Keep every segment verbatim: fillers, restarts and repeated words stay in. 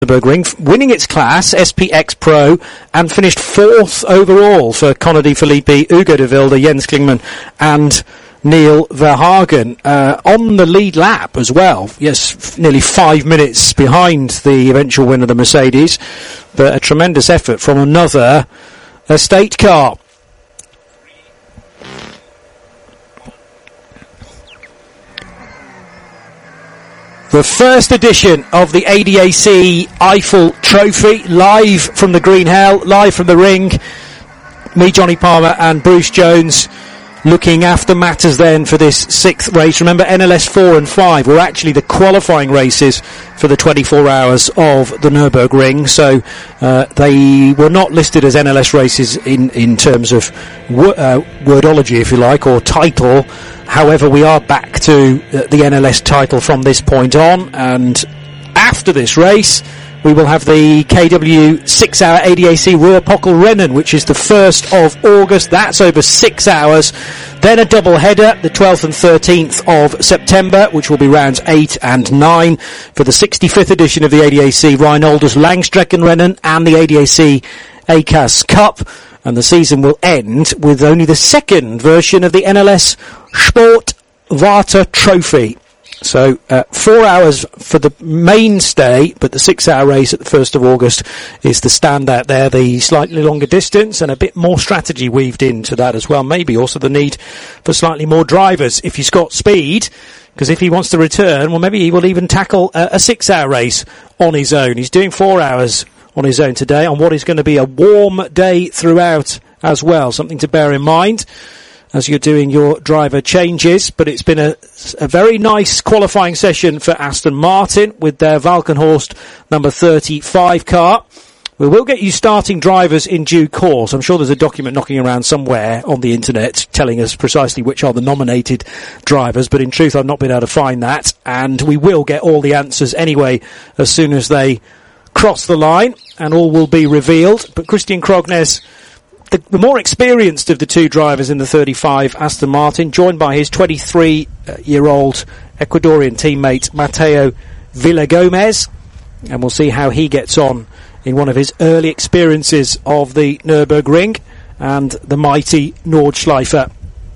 Nürburgring, winning its class, S P X Pro, and finished fourth overall for Conor De Filippi, Ugo de Wilde, Jens Klingmann, and Neil Verhagen. Uh, on the lead lap as well, yes, f- nearly five minutes behind the eventual winner, the Mercedes, but a tremendous effort from another estate car. The first edition of the A D A C Eiffel Trophy, live from the Green Hell, live from the ring. Me, Johnny Palmer, and Bruce Jones looking after matters then for this sixth race. Remember, N L S four and five were actually the qualifying races for the twenty-four hours of the Nürburgring, so uh, they were not listed as N L S races in, in terms of wo- uh, wordology, if you like, or title. However, we are back to uh, the N L S title from this point on, and after this race we will have the K W six hour A D A C Ruhr-Pokel-Rennen, which is the first of August. That's over six hours. Then a double header, the twelfth and thirteenth of September, which will be rounds eight and nine for the sixty-fifth edition of the A D A C Rheinolder's Langstreckenrennen and the A D A C A C A S Cup. And the season will end with only the second version of the N L S Sport Warte Trophy. So, uh, four hours for the mainstay, but the six-hour race at the first of August is the standout there. The slightly longer distance and a bit more strategy weaved into that as well. Maybe also the need for slightly more drivers if he's got speed, because if he wants to return, well, maybe he will even tackle a, a six-hour race on his own. He's doing four hours on his own today on what is going to be a warm day throughout as well. Something to bear in mind as you're doing your driver changes, but it's been a, a very nice qualifying session for Aston Martin with their Valkenhorst number thirty-five car. We will get you starting drivers in due course. I'm sure there's a document knocking around somewhere on the internet telling us precisely which are the nominated drivers, but in truth I've not been able to find that, and we will get all the answers anyway as soon as they cross the line, and all will be revealed. But Christian Krognes, The, the more experienced of the two drivers in the thirty-five Aston Martin, joined by his twenty-three-year-old Ecuadorian teammate Mateo Villagomez, and we'll see how he gets on in one of his early experiences of the Nürburgring and the mighty Nordschleife.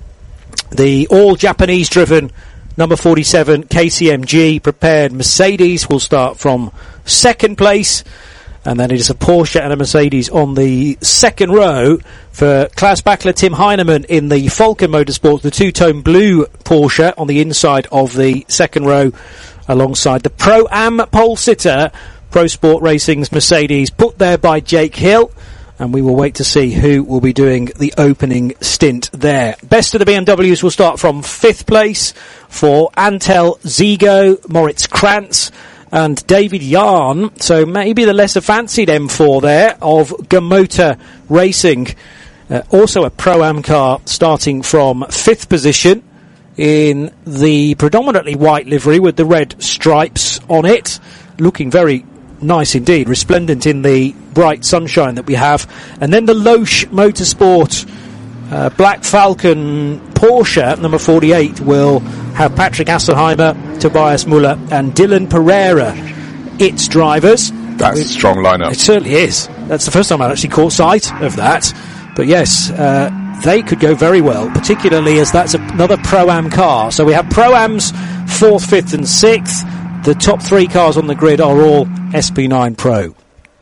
The all-Japanese-driven number forty-seven K C M G prepared Mercedes will start from second place. And then it is a Porsche and a Mercedes on the second row for Klaus Bachler, Tim Heinemann in the Falken Motorsports, the two-tone blue Porsche on the inside of the second row, alongside the Pro-Am pole sitter, Pro Sport Racing's Mercedes, put there by Jake Hill. And we will wait to see who will be doing the opening stint there. Best of the B M Ws will start from fifth place for Antel Zigo, Moritz Krantz, and David Yarn, so maybe the lesser fancied M four there of Gamotor Racing. Uh, also a Pro-Am car starting from fifth position in the predominantly white livery with the red stripes on it. Looking very nice indeed, resplendent in the bright sunshine that we have. And then the Loesch Motorsport uh, Black Falcon Porsche, number forty-eight, will have Patrick Asselheimer, Tobias Muller and Dylan Pereira, its drivers. That's a strong lineup. It certainly is. That's the first time I've actually caught sight of that. But yes, uh, they could go very well, particularly as that's another Pro-Am car. So we have Pro-Ams fourth, fifth and sixth. The top three cars on the grid are all S P nine Pro.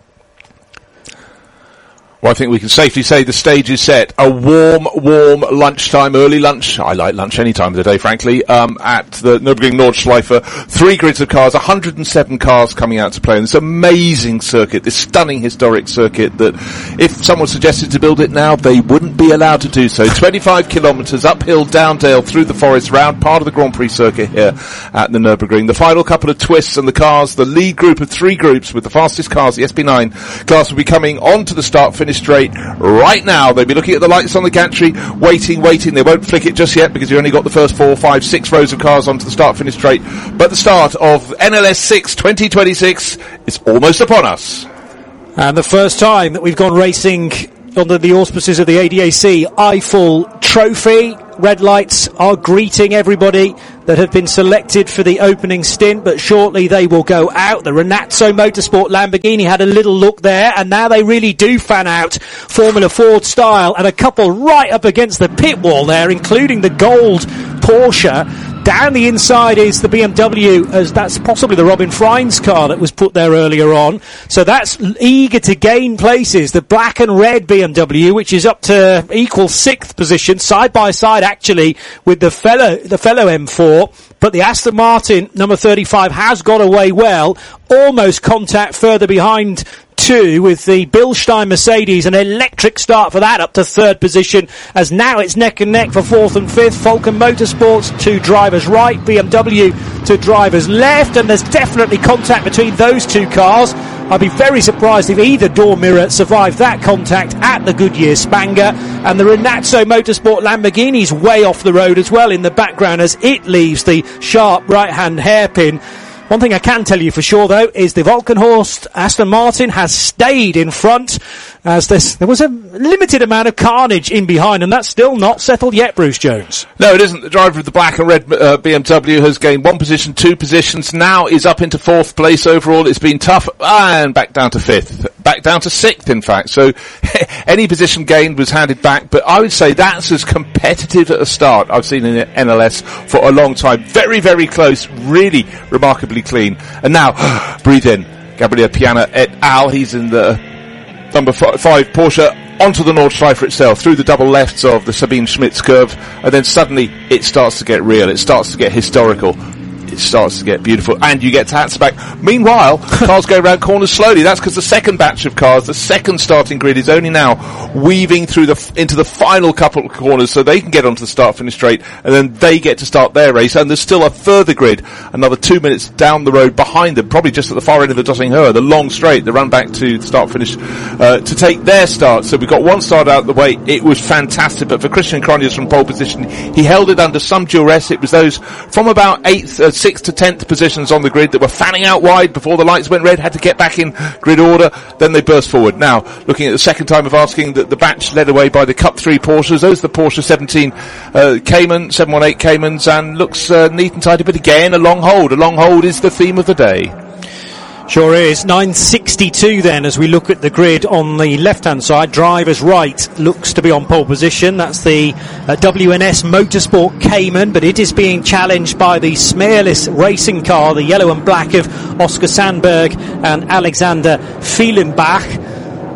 Well, I think we can safely say the stage is set. A warm, warm lunchtime, early lunch. I like lunch any time of the day, frankly. Um, at the Nürburgring Nordschleife, three grids of cars, one hundred seven cars coming out to play in this amazing circuit, this stunning historic circuit that, if someone suggested to build it now, they wouldn't be allowed to do so. twenty-five kilometres uphill, down dale, through the forest, round part of the Grand Prix circuit here at the Nürburgring. The final couple of twists and the cars, the lead group of three groups with the fastest cars, the S P nine class, will be coming onto the start finish straight right now. They'll be looking at the lights on the gantry, waiting, waiting. They won't flick it just yet because you only got the first four, five, six rows of cars onto the start finish straight. But the start of N L S six twenty twenty-six is almost upon us. And the first time that we've gone racing under the auspices of the A D A C Eiffel Trophy. Red lights are greeting everybody. that have been selected for the opening stint, but shortly they will go out. The Renazzo Motorsport Lamborghini had a little look there, and now they really do fan out Formula Ford style, and a couple right up against the pit wall there, including the gold Porsche. Down the inside is the B M W, as that's possibly the Robin Freins car that was put there earlier on. So that's eager to gain places. The black and red B M W, which is up to equal sixth position, side by side actually with the fellow, the fellow M four. But the Aston Martin, number thirty-five, has got away well. Almost contact further behind two with the Bilstein Mercedes, an electric start for that, up to third position, as now it's neck and neck for fourth and fifth. Falcon Motorsports, two drivers right, B M W to drivers left, and there's definitely contact between those two cars. I'd be very surprised if either door mirror survived that contact at the Goodyear Spanger, and the Renazzo Motorsport Lamborghini's way off the road as well in the background as it leaves the sharp right-hand hairpin. One thing I can tell you for sure, though, is the Volkenhorst Aston Martin has stayed in front, as this, there was a limited amount of carnage in behind, and that's still not settled yet, Bruce Jones. No, it isn't. The driver of the black and red uh, B M W has gained one position, two positions, now is up into fourth place overall. It's been tough, and back down to fifth. Back down to sixth, in fact. So any position gained was handed back, but I would say that's as competitive at a start I've seen in N L S for a long time. Very, very close, really remarkably clean. And now, breathe in, Gabriel Piana et al. He's in the number f- five Porsche onto the Nordschleife itself, through the double lefts of the Sabine Schmitz curve, and then suddenly it starts to get real, it starts to get historical. It starts to get beautiful, and you get to Hatzenbach. Meanwhile, cars go around corners slowly. That's because the second batch of cars, the second starting grid, is only now weaving through the into the final couple of corners, so they can get onto the start-finish straight, and then they get to start their race. And there's still a further grid, another two minutes down the road behind them, probably just at the far end of the Dottinghoe, the long straight, the run back to the start-finish uh, to take their start. So we've got one start out of the way. It was fantastic, but for Christian Cronjes from pole position, he held it under some duress. It was those from about eighth, uh, sixth to tenth positions on the grid that were fanning out wide before the lights went red, had to get back in grid order, then they burst forward. Now, looking at the second time of asking, that the batch led away by the Cup three Porsches. Those are the Porsche seventeen uh, Cayman, seven eighteen Caymans, and looks uh, neat and tidy, but again, a long hold. A long hold is the theme of the day. Sure is. nine sixty-two then, as we look at the grid on the left-hand side. Driver's right looks to be on pole position. That's the uh, W N S Motorsport Cayman, but it is being challenged by the smearless racing car, the yellow and black of Oscar Sandberg and Alexander Fehlenbach.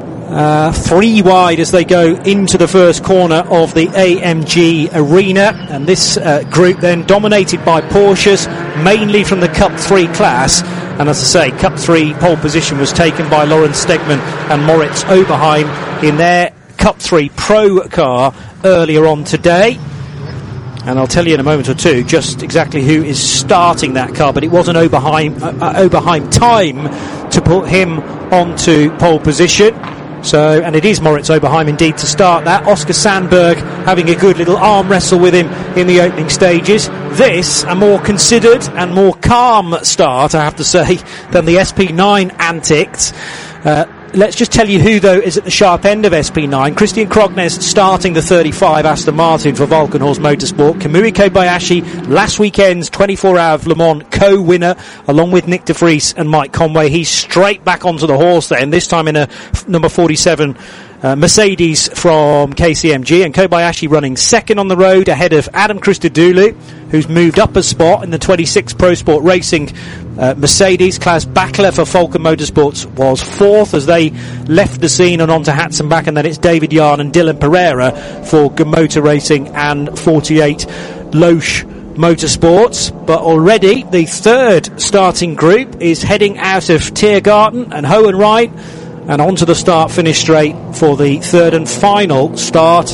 Uh, three wide as they go into the first corner of the A M G arena, and this uh, group then dominated by Porsches, mainly from the Cup three class. And as I say, Cup three pole position was taken by Lawrence Stegman and Moritz Oberheim in their Cup three Pro car earlier on today. And I'll tell you in a moment or two just exactly who is starting that car, but it was an Oberheim, uh, Oberheim time to put him onto pole position. So, and it is Moritz Oberheim indeed to start that. Oscar Sandberg having a good little arm wrestle with him in the opening stages. This, a more considered and more calm start, I have to say, than the S P nine antics. Uh, let's just tell you who, though, is at the sharp end of S P nine. Christian Krognes starting the thirty-five Aston Martin for Volkenhorst Motorsport. Kamui Kobayashi, last weekend's twenty-four hour of Le Mans co-winner, along with Nick de Vries and Mike Conway. He's straight back onto the horse then, this time in a f- number forty-seven Uh, Mercedes from K C M G, and Kobayashi running second on the road ahead of Adam Christodoulou, who's moved up a spot in the twenty-six Pro Sport Racing uh, Mercedes. Klaus Bachler for Falcon Motorsports was fourth as they left the scene and on to Hatzenbach, and then it's David Yarn and Dylan Pereira for Motor Racing and forty-eight Loesch Motorsports. But already the third starting group is heading out of Tiergarten and Hohenrhein and onto the start-finish straight for the third and final start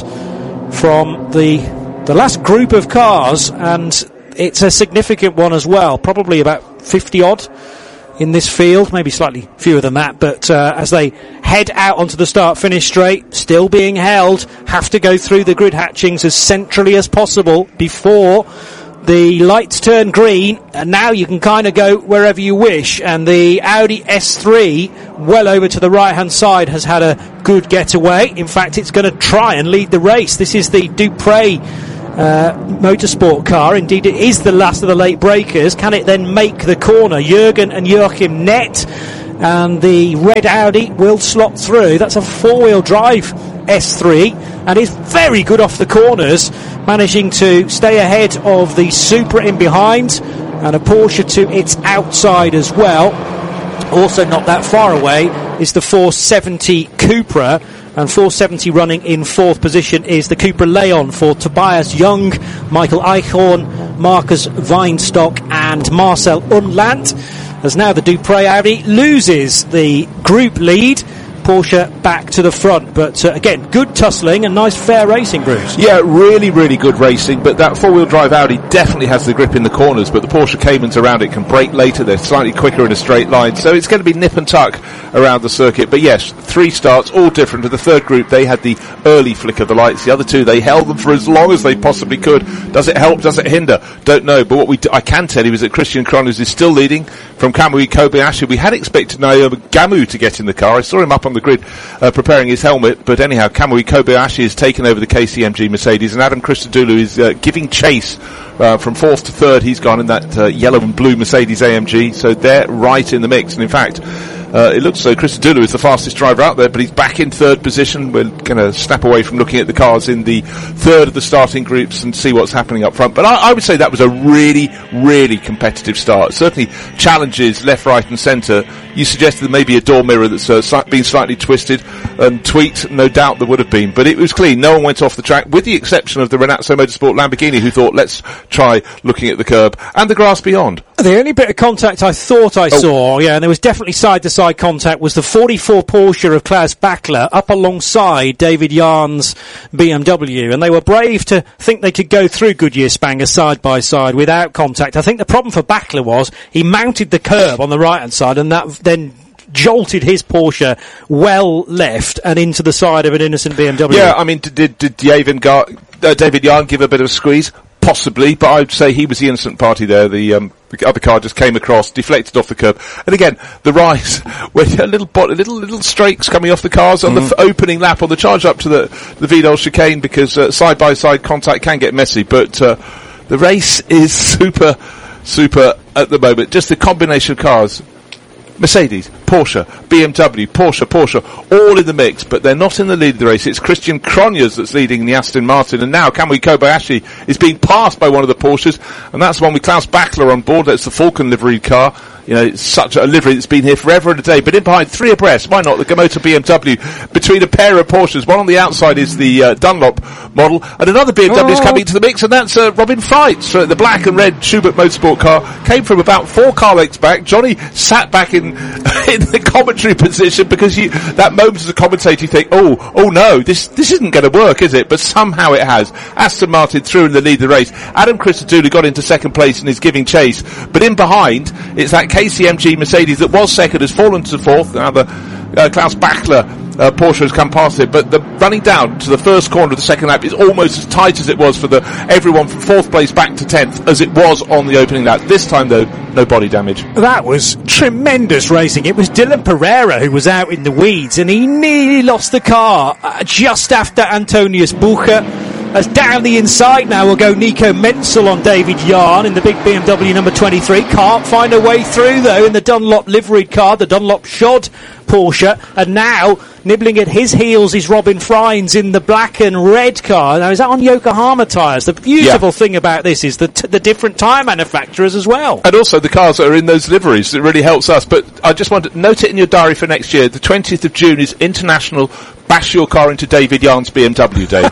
from the the last group of cars, and it's a significant one as well, probably about fifty odd in this field, maybe slightly fewer than that, but uh, as they head out onto the start-finish straight, still being held, have to go through the grid hatchings as centrally as possible before the lights turn green, and now you can kind of go wherever you wish. And the Audi S three, well over to the right-hand side, has had a good getaway. In fact, it's going to try and lead the race. This is the Dupre uh, motorsport car. Indeed, it is the last of the late breakers. Can it then make the corner? Jürgen and Joachim Nett, and the red Audi will slot through. That's a four-wheel drive S three, and is very good off the corners, managing to stay ahead of the Supra in behind, and a Porsche to its outside as well. Also not that far away is the four seventy Cupra, and four seventy running in fourth position is the Cupra Leon for Tobias Young, Michael Eichhorn, Marcus Weinstock and Marcel Unlant, as now the Dupre Audi loses the group lead. Porsche back to the front, but uh, again, good tussling and nice fair racing, Bruce. Yeah, really, really good racing, but that four-wheel drive Audi definitely has the grip in the corners, but the Porsche Caymans around it can brake later. They're slightly quicker in a straight line, so it's going to be nip and tuck around the circuit. But yes, three starts, all different. For the third group, they had the early flick of the lights. The other two, they held them for as long as they possibly could. Does it help? Does it hinder? Don't know, but what we d- I can tell you is that Christian Cronjes is still leading from Kamui Kobayashi. We had expected Naoya Gamu to get in the car. I saw him up on the grid uh, preparing his helmet, but anyhow, Kamui Kobayashi has taken over the K C M G Mercedes, and Adam Christodoulou is uh, giving chase uh, from fourth to third. He's gone in that uh, yellow and blue Mercedes A M G, so they're right in the mix. And in fact, Uh, it looks so Christodoulou is the fastest driver out there, but he's back in third position. We're going to snap away from looking at the cars in the third of the starting groups and see what's happening up front. But I, I would say that was a really, really competitive start. Certainly challenges left, right and centre. You suggested there may be a door mirror that's uh, sli- been slightly twisted and tweaked. No doubt there would have been. But it was clean. No one went off the track, with the exception of the Renazzo Motorsport Lamborghini, who thought, let's try looking at the curb and the grass beyond. The only bit of contact I thought I oh. saw, yeah, and there was definitely side-to-side contact, was the forty-four Porsche of Klaus Bachler up alongside David Yarn's B M W, and they were brave to think they could go through Goodyear Spanger side by side without contact. I think the problem for Bachler was he mounted the curb on the right-hand side, and that then jolted his Porsche well left and into the side of an innocent B M W. Yeah, I mean, did, did, did David, Gar- uh, David Yarn give a bit of a squeeze? Possibly, but I'd say he was the innocent party there. The, um, the other car just came across, deflected off the curb. And again, the rise, with a little bot, little little strakes coming off the cars on mm. the f- opening lap on the charge up to the, the Vidal chicane, because uh, side-by-side contact can get messy. But uh, the race is super, super at the moment. Just the combination of cars. Mercedes, Porsche, B M W, Porsche, Porsche, all in the mix, but they're not in the lead of the race. It's Christian Cronjes that's leading the Aston Martin, and now Kamui Kobayashi is being passed by one of the Porsches, and that's the one with Klaus Bachler on board. That's the Falcon liveried car. You know, it's such a livery that's been here forever and a day. But in behind, three abreast, why not, the Gamoto B M W, between a pair of Porsches. One on the outside is the uh, Dunlop model, and another B M W is oh. coming to the mix, and that's uh, Robin Freitz. Uh, the black and red Schubert Motorsport car came from about four car lengths back. Johnny sat back in in the commentary position, because you, that moment as a commentator you think, oh, oh no, this this isn't going to work, is it? But somehow it has. Aston Martin through in the lead of the race. Adam Christodoulou got into second place and is giving chase. But in behind, it's that K C M G Mercedes that was second has fallen to fourth. Now the uh, Klaus Bachler uh, Porsche has come past it, but the running down to the first corner of the second lap is almost as tight as it was for the everyone from fourth place back to tenth as it was on the opening lap. This time though, no body damage. That was tremendous racing. It was Dylan Pereira who was out in the weeds, and he nearly lost the car uh, just after Antonius Bucher. As down the inside now will go Nico Menzel on David Yarn in the big B M W number twenty-three. Can't find a way through though in the Dunlop liveried car, the Dunlop Shod Porsche. And now nibbling at his heels is Robin Freins in the black and red car. Now is that on Yokohama tyres? The beautiful yeah. thing about this is the t- the different tyre manufacturers as well. And also the cars that are in those liveries. It really helps us. But I just want to note it in your diary for next year. The twentieth of June is International Bash Your Car into David Yarn's B M W Day.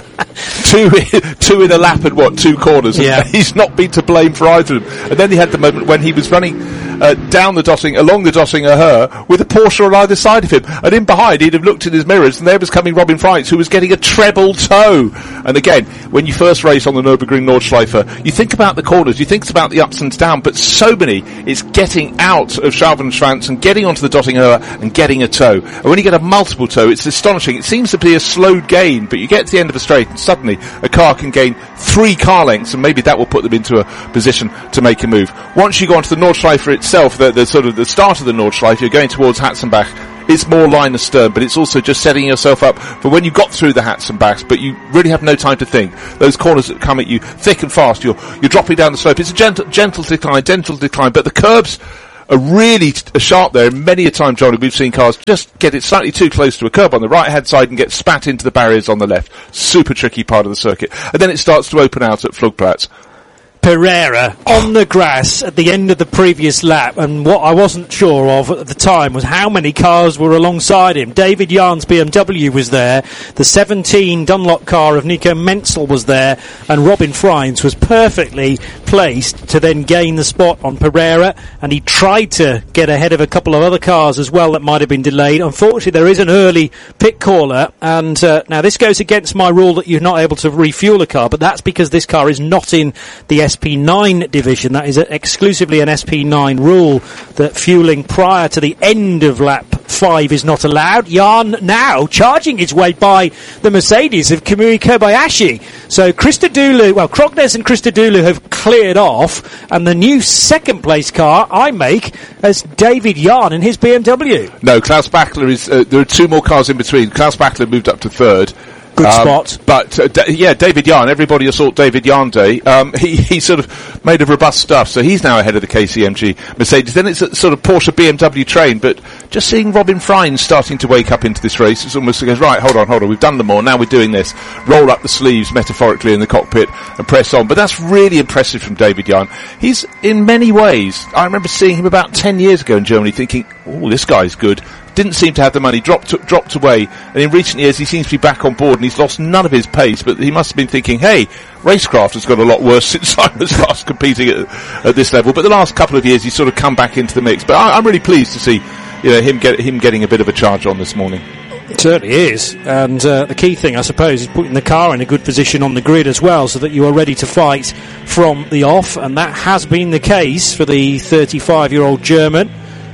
two, two in a lap at what, two corners. Yeah. He's not been to blame for either of them. And then he had the moment when he was running uh, down the Dotting, along the Dottinger Her, with a Porsche on either side of him. And in behind, he'd have looked in his mirrors, and there was coming Robin Freitz, who was getting a treble toe. And again, when you first race on the Nürburgring Nordschleife, you think about the corners, you think about the ups and downs, but so many, it's getting out of Schaubenschwanz and getting onto the Dottinger Her and getting a toe. And when you get a multiple toe, it's astonishing. It seems to be a slowed gain, but you get to the end of a straight, and suddenly a car can gain three car lengths, and maybe that will put them into a position to make a move. Once you go onto the Nordschleife itself, the, the sort of the start of the Nordschleife, you're going towards Hatzenbach. it's more line astern, but it's also just setting yourself up for when you got through the hats and backs, but you really have no time to think. Those corners that come at you thick and fast, you're, you're dropping down the slope. It's a gentle, gentle decline, gentle decline, but the curbs are really t- sharp there. Many a time, Johnny, we've seen cars just get it slightly too close to a curb on the right-hand side and get spat into the barriers on the left. Super tricky part of the circuit. And then it starts to open out at Vlugplaats. Pereira on the grass at the end of the previous lap, and what I wasn't sure of at the time was how many cars were alongside him. David Yarn's B M W was there, the seventeen Dunlop car of Nico Menzel was there, and Robin Freins was perfectly placed to then gain the spot on Pereira, and he tried to get ahead of a couple of other cars as well that might have been delayed. Unfortunately, there is an early pit caller, and uh, now this goes against my rule that you're not able to refuel a car, but that's because this car is not in the S P nine division. That is exclusively an S P nine rule, that fueling prior to the end of lap five is not allowed. Yarn now charging his way by the Mercedes of Kamui Kobayashi. So Christodoulou, well, Krognes and Christodoulou have cleared off, and the new second place car I make as David Yarn in his B M W. No, Klaus Bachler is, uh, there are two more cars in between. Klaus Bachler moved up to third. Good um, spot. But, uh, d- yeah, David Yarn, everybody assault David Yarn Day. Um, he, he sort of made of robust stuff, so he's now ahead of the K C M G Mercedes. Then it's a sort of Porsche B M W train, but just seeing Robin Freins starting to wake up into this race, it's almost like, right, hold on, hold on, we've done them all, now we're doing this. Roll up the sleeves, metaphorically, in the cockpit and press on. But that's really impressive from David Yarn. He's, in many ways, I remember seeing him about ten years ago in Germany thinking, oh, this guy's good. Didn't seem to have the money, dropped dropped away, and in recent years he seems to be back on board, and he's lost none of his pace, but he must have been thinking, hey, racecraft has got a lot worse since I was last competing at, at this level. But the last couple of years he's sort of come back into the mix. But I, I'm really pleased to see, you know, him get him getting a bit of a charge on this morning. It certainly is, and uh, the key thing, I suppose, is putting the car in a good position on the grid as well, so that you are ready to fight from the off, and that has been the case for the thirty-five-year-old German.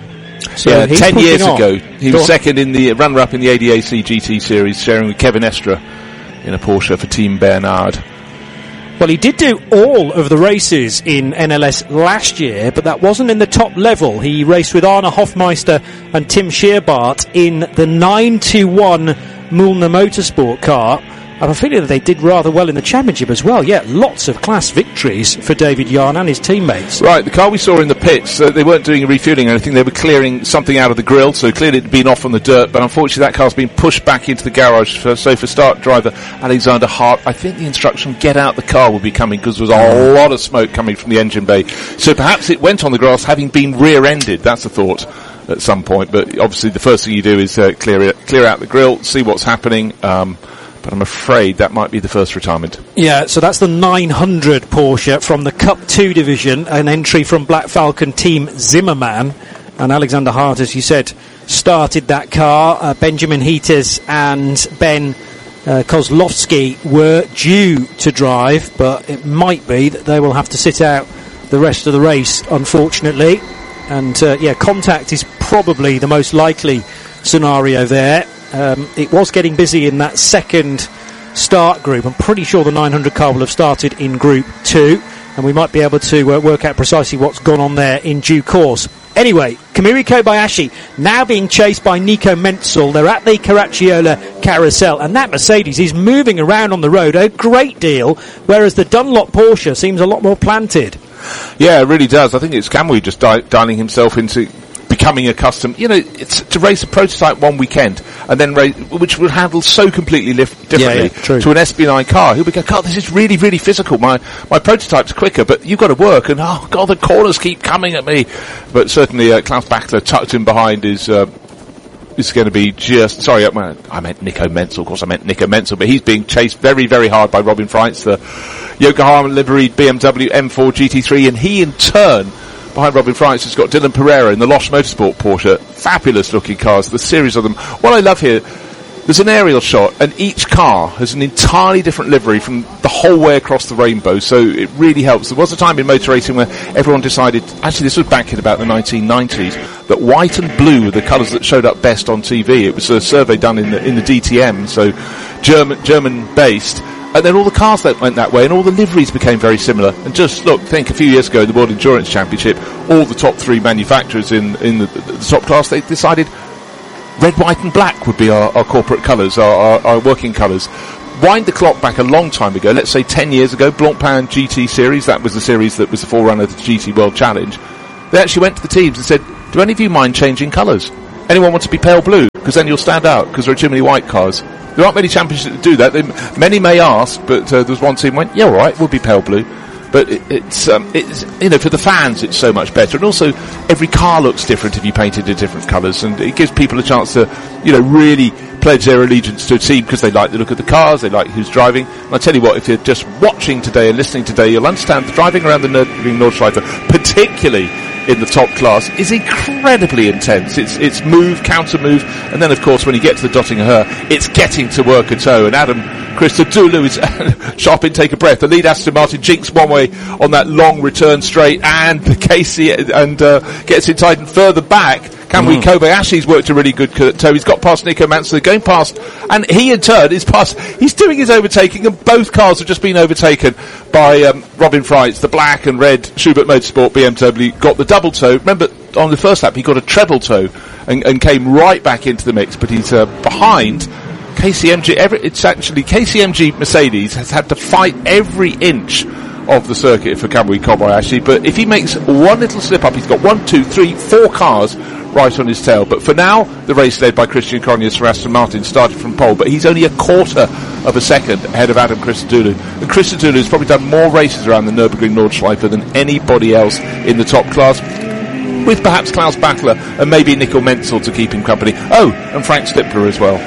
So yeah, ten years on. ago, he was second in the runner-up in the A D A C G T Series, sharing with Kevin Estra in a Porsche for Team Bernard. Well, he did do all of the races in N L S last year, but that wasn't in the top level. He raced with Arne Hofmeister and Tim Scheerbart in the nine two one Mühlner Motorsport car. And I feel that they did rather well in the championship as well. Yeah, lots of class victories for David Yarn and his teammates. Right, the car we saw in the pits, uh, they weren't doing refueling or anything, they were clearing something out of the grille, so clearly it had been off on the dirt, but unfortunately that car's been pushed back into the garage. For, so for start driver Alexander Hart, I think the instruction get out the car will be coming, because there was a lot of smoke coming from the engine bay. So perhaps it went on the grass having been rear-ended, that's the thought at some point, but obviously the first thing you do is uh, clear it, clear out the grille, see what's happening. Um, But I'm afraid that might be the first retirement. Yeah, so that's the nine hundred Porsche from the Cup two division, an entry from Black Falcon Team Zimmermann. And Alexander Hart, as you said, started that car. Uh, Benjamin Heates and Ben uh, Kozlowski were due to drive, but it might be that they will have to sit out the rest of the race, unfortunately. And, uh, yeah, contact is probably the most likely scenario there. Um, it was getting busy in that second start group. I'm pretty sure the nine hundred car will have started in Group two, and we might be able to uh, work out precisely what's gone on there in due course. Anyway, Kamui Kobayashi now being chased by Nico Menzel. They're at the Caracciola Carousel, and that Mercedes is moving around on the road a great deal, whereas the Dunlop Porsche seems a lot more planted. Yeah, it really does. I think it's Kamui just di- dialing himself into becoming accustomed, you know, it's to race a prototype one weekend and then race, which will handle so completely lif- differently yeah, yeah, to an S P nine car. He'll be going, God, this is really, really physical. My my prototype's quicker, but you've got to work, and oh God, the corners keep coming at me. But certainly, uh, Klaus Bachler tucked in behind is uh, is going to be just. Sorry, I, I meant Nico Menzel. Of course, I meant Nico Menzel, but he's being chased very, very hard by Robin Freins, the Yokohama liveried B M W M four G T three, and he in turn, behind Robin Freins, has got Dylan Pereira in the Losch Motorsport Porsche. Fabulous looking cars, the series of them. What I love here, there's an aerial shot, and each car has an entirely different livery from the whole way across the rainbow, so it really helps. There was a time in motor racing where everyone decided, actually this was back in about the nineteen nineties, that white and blue were the colours that showed up best on T V. It was a survey done in the, in the D T M, so German, German based. And then all the cars that went that way, and all the liveries became very similar. And just look, think a few years ago in the World Endurance Championship, all the top three manufacturers in in the, the top class, they decided, red, white and black would be our, our corporate colours, our, our, our working colours. Wind the clock back a long time ago, let's say ten years ago, Blancpain G T Series, that was the series that was the forerunner of the G T World Challenge. They actually went to the teams and said, do any of you mind changing colours? Anyone want to be pale blue? Because then you'll stand out, because there are too many white cars. There aren't many championships that do that. They, many may ask, but uh, there's one team went, yeah, all right, we'll be pale blue. But it, it's, um, it's, you know, for the fans, it's so much better. And also, every car looks different if you paint it in different colours, and it gives people a chance to, you know, really pledge their allegiance to a team because they like the look of the cars, they like who's driving. And I tell you what, if you're just watching today and listening today, you'll understand that driving around the Nürburgring Nordschleife, particularly in the top class, is incredibly intense. It's it's move, counter move, and then of course when you get to the Dottinger Her, it's getting to work a toe. And Adam Christodoulou is sharp intake of breath. The lead Aston Martin jinks one way on that long return straight, and the Casey and uh, gets it tightened further back. Kamui mm. Kobayashi's worked a really good toe. He's got past Nico Mansell, they're going past, and he in turn is past. He's doing his overtaking, and both cars have just been overtaken by um, Robin Freitz, the black and red Schubert Motorsport B M W. Got the double toe. Remember, on the first lap, he got a treble toe and, and came right back into the mix, but he's uh, behind K C M G. Every, it's actually K C M G Mercedes has had to fight every inch of the circuit for Kamui Kobayashi, but if he makes one little slip up, he's got one, two, three, four cars right on his tail. But for now, the race led by Christian Cronjes for Aston Martin started from pole, but he's only a quarter of a second ahead of Adam Christodoulou. And Christodoulou has probably done more races around the Nürburgring Nordschleife than anybody else in the top class, with perhaps Klaus Bachler and maybe Nico Mansell to keep him company. Oh, and Frank Stippler as well.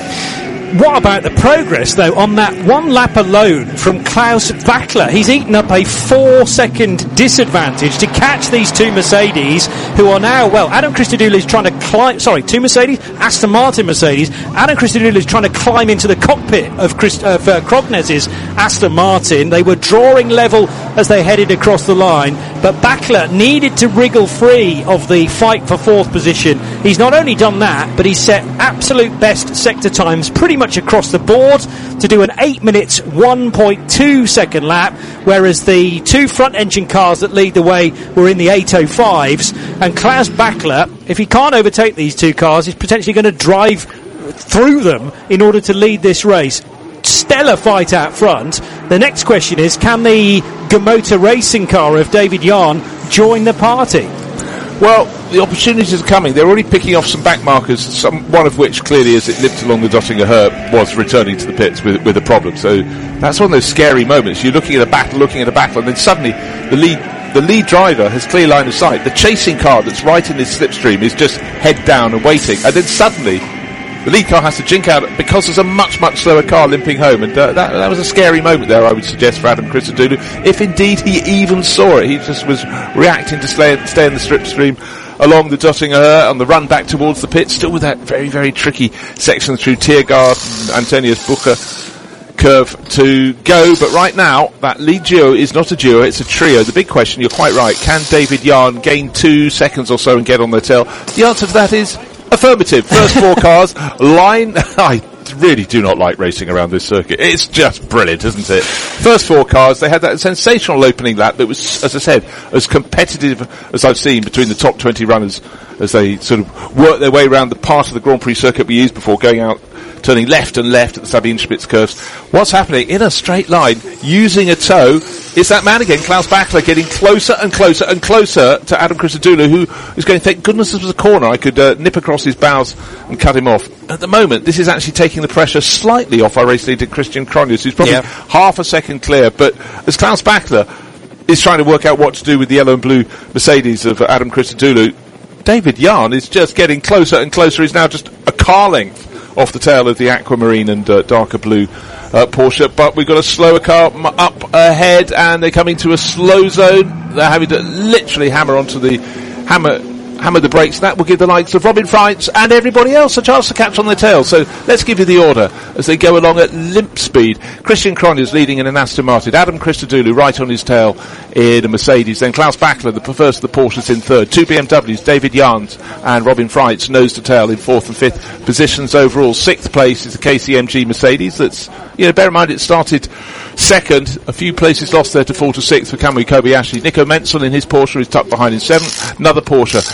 What about the progress, though, on that one lap alone from Klaus Bachler? He's eaten up a four-second disadvantage to catch these two Mercedes, who are now, well, Adam Christodoulou is trying to climb, sorry, two Mercedes, Aston Martin Mercedes. Adam Christodoulou is trying to climb into the cockpit of, Christ, uh, of uh, Krognes's Aston Martin. They were drawing level as they headed across the line, but Bachler needed to wriggle free of the fight for fourth position. He's not only done that, but he's set absolute best sector times pretty much across the board to do an eight minutes one point two second lap, whereas the two front engine cars that lead the way were in the eight oh fives, and Klaus Bachler, if he can't overtake these two cars, is potentially going to drive through them in order to lead this race. Stellar fight out front. The next question is, can the Gamota racing car of David Yarn join the party? Well, the opportunities are coming. They're already picking off some back markers, some, one of which clearly, as it limped along the Dottinger Her, was returning to the pits with, with a problem. So that's one of those scary moments. You're looking at a battle, looking at a battle, and then suddenly the lead, the lead driver has clear line of sight. The chasing car that's right in this slipstream is just head down and waiting, and then suddenly the lead car has to jink out because there's a much, much slower car limping home, and uh, that, that was a scary moment there, I would suggest, for Adam Christodoulou. If indeed he even saw it, he just was reacting to stay, stay in the slipstream along the Dottinger Her on the run back towards the pit, still with that very, very tricky section through Tiergarten and Antonius Bucher curve to go. But right now, that lead duo is not a duo, it's a trio. The big question, you're quite right, can David Yarn gain two seconds or so and get on their tail? The answer to that is affirmative. First four cars, line... I really do not like racing around this circuit. It's just brilliant, isn't it? First four cars, they had that sensational opening lap that was, as I said, as competitive as I've seen between the top twenty runners as they sort of work their way around the part of the Grand Prix circuit we used before, going out, turning left and left at the Sabine Spitz curves. What's happening? In a straight line, using a toe, is that man again, Klaus Bachler, getting closer and closer and closer to Adam Christodoulou, who is going, thank goodness this was a corner, I could uh, nip across his bows and cut him off. At the moment, this is actually taking the pressure slightly off our race leader, Christian Cronjes, who's probably yeah. half a second clear, but as Klaus Bachler is trying to work out what to do with the yellow and blue Mercedes of uh, Adam Christodoulou, David Yarn is just getting closer and closer. He's now just a car length off the tail of the aquamarine and uh, darker blue uh, Porsche, but we've got a slower car m- up ahead, and they're coming to a slow zone. They're having to literally hammer onto the hammer hammer the brakes. That will give the likes of Robin Freitz and everybody else a chance to catch on their tail. So let's give you the order as they go along at limp speed. Christian Cronjes leading in an Aston Martin, Adam Christodoulou right on his tail in a Mercedes, then Klaus Bachler, the first of the Porsches, in third, two B M Ws, David Yarns and Robin Freitz nose to tail in fourth and fifth positions overall. Sixth place is the K C M G Mercedes. That's, you know, bear in mind it started second, a few places lost there to fall to sixth for Kamui Kobayashi. Nico Mansell in his Porsche is tucked behind in seventh. Another Porsche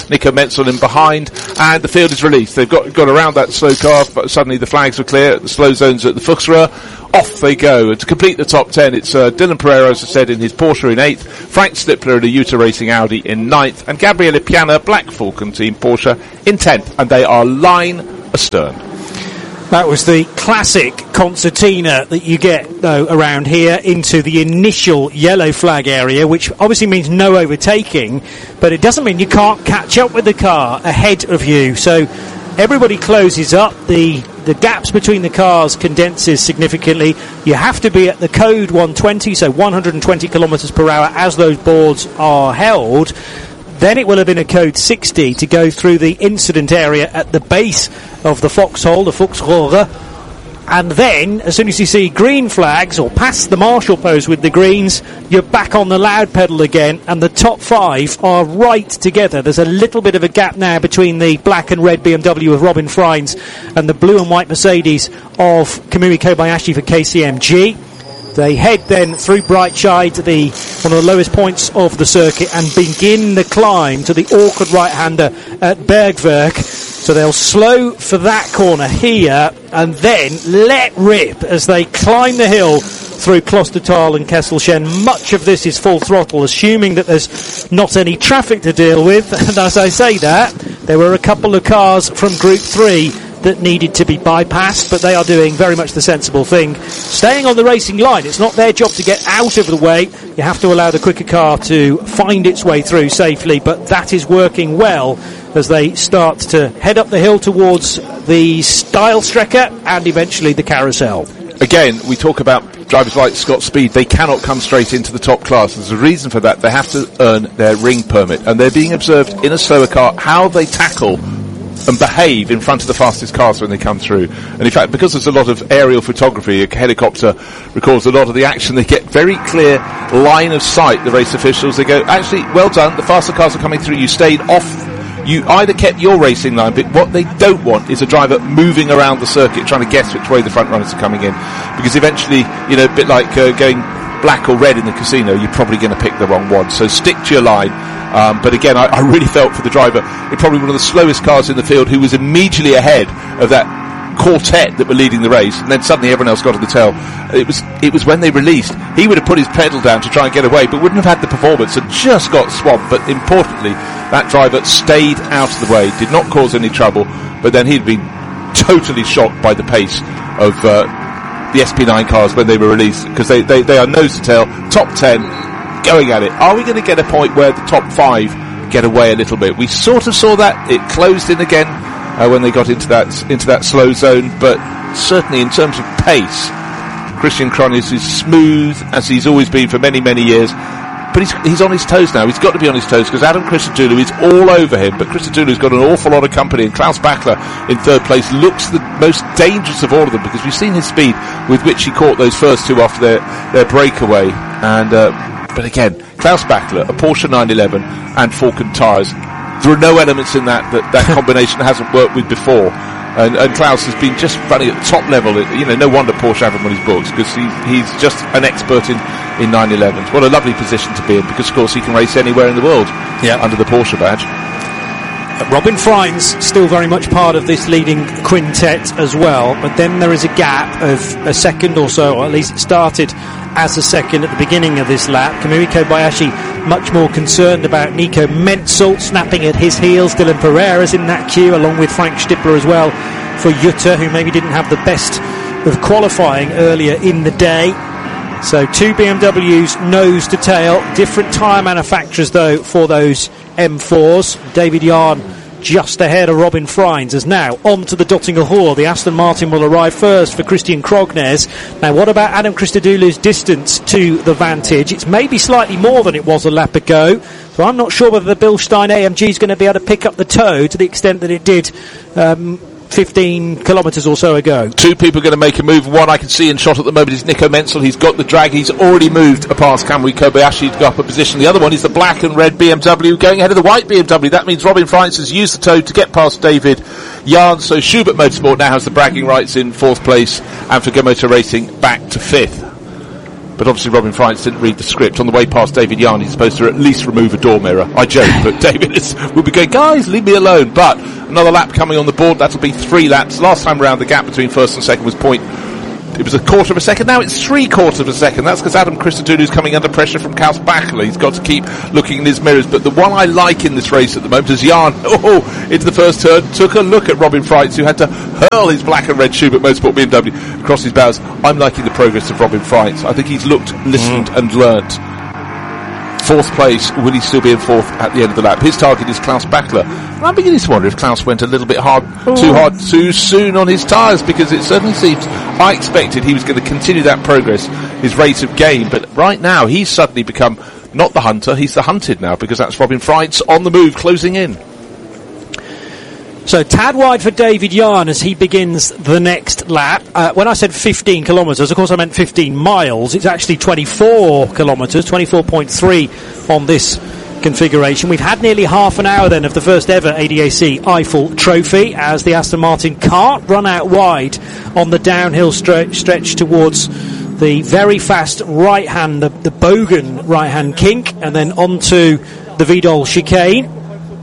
Nico Menzel in behind, and the field is released. They've got got around that slow car, but suddenly the flags were clear. The slow zones at the Fuchsröhr. Off they go. And to complete the top ten, it's uh, Dylan Pereira, as I said, in his Porsche in eighth, Frank Stippler in a Jutta Racing Audi in ninth, and Gabriele Piana, Black Falcon Team Porsche, in tenth. And they are line astern. That was the classic concertina that you get, though, around here into the initial yellow flag area, which obviously means no overtaking, but it doesn't mean you can't catch up with the car ahead of you. So everybody closes up. The the gaps between the cars condenses significantly. You have to be at the code one twenty, so one hundred twenty kilometres per hour as those boards are held. Then it will have been a code sixty to go through the incident area at the base of the foxhole, the Fuchsröhre. And then, as soon as you see green flags, or past the marshal post with the greens, you're back on the loud pedal again, and the top five are right together. There's a little bit of a gap now between the black and red B M W of Robin Freins and the blue and white Mercedes of Kamui Kobayashi for K C M G. They head then through Breitscheid to the one of the lowest points of the circuit and begin the climb to the awkward right-hander at Bergwerk. So they'll slow for that corner here and then let rip as they climb the hill through Klostertal and Kesselchen. Much of this is full throttle, assuming that there's not any traffic to deal with. And as I say that, there were a couple of cars from Group three that needed to be bypassed, but they are doing very much the sensible thing, staying on the racing line. It's not their job to get out of the way. You have to allow the quicker car to find its way through safely, but that is working well as they start to head up the hill towards the Steilstrecke and eventually the carousel. Again, we talk about drivers like Scott Speed. They cannot come straight into the top class. There's a reason for that. They have to earn their ring permit, and they're being observed in a slower car how they tackle and behave in front of the fastest cars when they come through. And in fact, because there's a lot of aerial photography, a helicopter records a lot of the action, they get very clear line of sight, the race officials. They go, actually, well done, the faster cars are coming through, you stayed off, you either kept your racing line, but what they don't want is a driver moving around the circuit trying to guess which way the front runners are coming in. Because eventually, you know, a bit like uh, going black or red in the casino, you're probably going to pick the wrong one. So stick to your line. Um, but again, I, I really felt for the driver, probably one of the slowest cars in the field, who was immediately ahead of that quartet that were leading the race, and then suddenly everyone else got on the tail. It was it was when they released, he would have put his pedal down to try and get away, but wouldn't have had the performance and just got swamped. But importantly, that driver stayed out of the way, did not cause any trouble, but then he'd been totally shocked by the pace of uh, the S P nine cars when they were released, because they, they, they are nose to tail, top ten, going at it. Are we going to get a point where the top five get away a little bit? We sort of saw that. It closed in again uh, when they got into that into that slow zone, but certainly in terms of pace, Christian Cronjes is smooth as he's always been for many, many years. But he's, he's on his toes now. He's got to be on his toes because Adam Christodoulou is all over him. But Christodoulou's got an awful lot of company, and Klaus Bachler in third place looks the most dangerous of all of them, because we've seen his speed with which he caught those first two after their, their breakaway. And uh, But again, Klaus Bachler, a Porsche nine eleven and Falcon tyres. There are no elements in that that, that combination hasn't worked with before. And, and Klaus has been just running at the top level. You know, no wonder Porsche have him on his books, because he, he's just an expert in, in nine elevens. What a lovely position to be in, because, of course, he can race anywhere in the world yeah. under the Porsche badge. Robin Freins still very much part of this leading quintet as well, but then there is a gap of a second or so, or at least it started as a second at the beginning of this lap. Kamui Kobayashi much more concerned about Nico Menzel snapping at his heels. Dylan Pereira's in that queue, along with Frank Stippler as well for Jutta, who maybe didn't have the best of qualifying earlier in the day. So two B M Ws nose to tail, different tyre manufacturers though for those M fours. David Yarn just ahead of Robin Freins, as now on to the Döttinger Hall. The Aston Martin will arrive first for Christian Krognes. Now, what about Adam Christodoulou's distance to the Vantage? It's maybe slightly more than it was a lap ago, so I'm not sure whether the Bilstein A M G is going to be able to pick up the toe to the extent that it did um, fifteen kilometres or so ago. Two people are going to make a move. One I can see in shot at the moment is Nico Menzel. He's got the drag. He's already moved past Kamui Kobayashi to go up a position. The other one is the black and red B M W going ahead of the white B M W. That means Robin Freins has used the toe to get past David Yarn. So Schubert Motorsport now has the bragging rights in fourth place, and for Go Motor Racing back to fifth. but obviously Robin Frijns didn't read the script. On the way past David Yarn, he's supposed to at least remove a door mirror. I joke, but David is, will be going, guys, leave me alone. But another lap coming on the board. That'll be three laps. Last time around, the gap between first and second was point. It was a quarter of a second. Now it's three quarters of a second. That's because Adam Christodoulou is coming under pressure from Klaus Bachler. He's got to keep looking in his mirrors. But the one I like in this race at the moment is Yarn, oh, into the first turn, took a look at Robin Frijns, who had to hurl his black and red Schubert Motorsport B M W across his bows. I'm liking the progress of Robin Frijns. I think he's looked, listened mm. and learnt. Fourth place, will he still be in fourth at the end of the lap? His target is Klaus Bachler. And I'm beginning to wonder if Klaus went a little bit hard, Ooh. too hard, too soon on his tyres, because it certainly seems, I expected he was going to continue that progress, his rate of gain, but right now he's suddenly become not the hunter, he's the hunted now, because that's Robin Frijns on the move, closing in. So, tad wide for David Yarn as he begins the next lap. Uh, when I said fifteen kilometres, of course I meant fifteen miles. It's actually twenty-four kilometres, twenty-four point three on this configuration. We've had nearly half an hour then of the first ever A D A C Eiffel Trophy as the Aston Martin can't run out wide on the downhill stre- stretch towards the very fast right hand, the, the Bogan right hand kink, and then onto the Vidal chicane.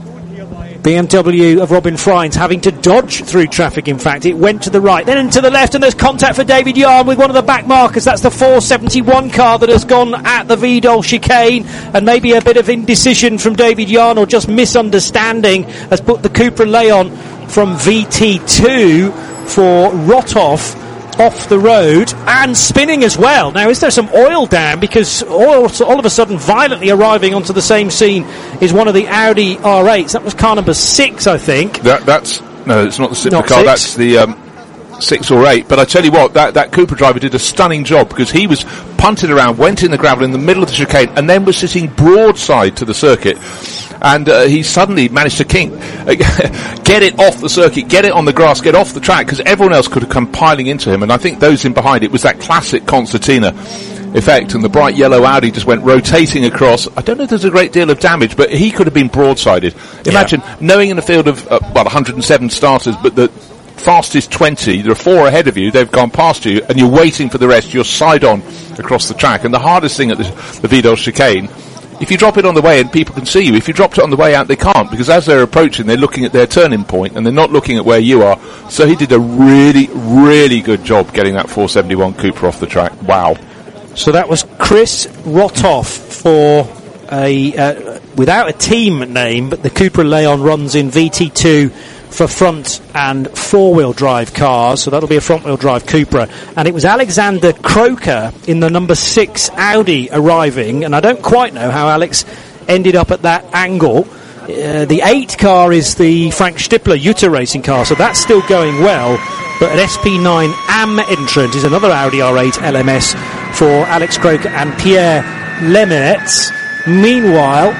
B M W of Robin Frijns having to dodge through traffic. In fact, it went to the right, then into the left, and there's contact for David Yarn with one of the back markers. That's the four seventy-one car that has gone at the Vidal chicane, and maybe a bit of indecision from David Yarn or just misunderstanding has put the Cupra Leon from V T two for Rothoff off the road and spinning as well. Now, is there some oil down? Because oil, all of a sudden, violently arriving onto the same scene is one of the Audi R eights. That was car number six, I think. That, that's no, it's not the Cupra not car. Six. That's the um, six or eight. But I tell you what, that that Cupra driver did a stunning job because he was punted around, went in the gravel in the middle of the chicane, and then was sitting broadside to the circuit. And uh, he suddenly managed to kink, uh, get it off the circuit, get it on the grass, get off the track, because everyone else could have come piling into him. And I think those in behind, it was that classic Concertina effect, and the bright yellow Audi just went rotating across. I don't know if there's a great deal of damage, but he could have been broadsided. Imagine yeah. knowing in a field of, uh, well, one hundred seven starters, but the fastest twenty, there are four ahead of you, they've gone past you, and you're waiting for the rest, you're side on across the track. And the hardest thing at the, the Vidal chicane, if you drop it on the way and people can see you, if you dropped it on the way out, they can't, because as they're approaching, they're looking at their turning point and they're not looking at where you are. So he did a really, really good job getting that four seventy-one Cupra off the track. Wow. So that was Chris Rothoff for a, uh, without a team name, but the Cupra Leon runs in V T two for front and four-wheel drive cars, so that'll be a front-wheel drive Cupra. And it was Alexander Croker in the number six Audi arriving, and I don't quite know how Alex ended up at that angle. Uh, the eight car is the Frank Stippler Jutta Racing car, so that's still going well. But an S P nine A M entrant is another Audi R eight L M S for Alex Croker and Pierre Lemenetz. Meanwhile,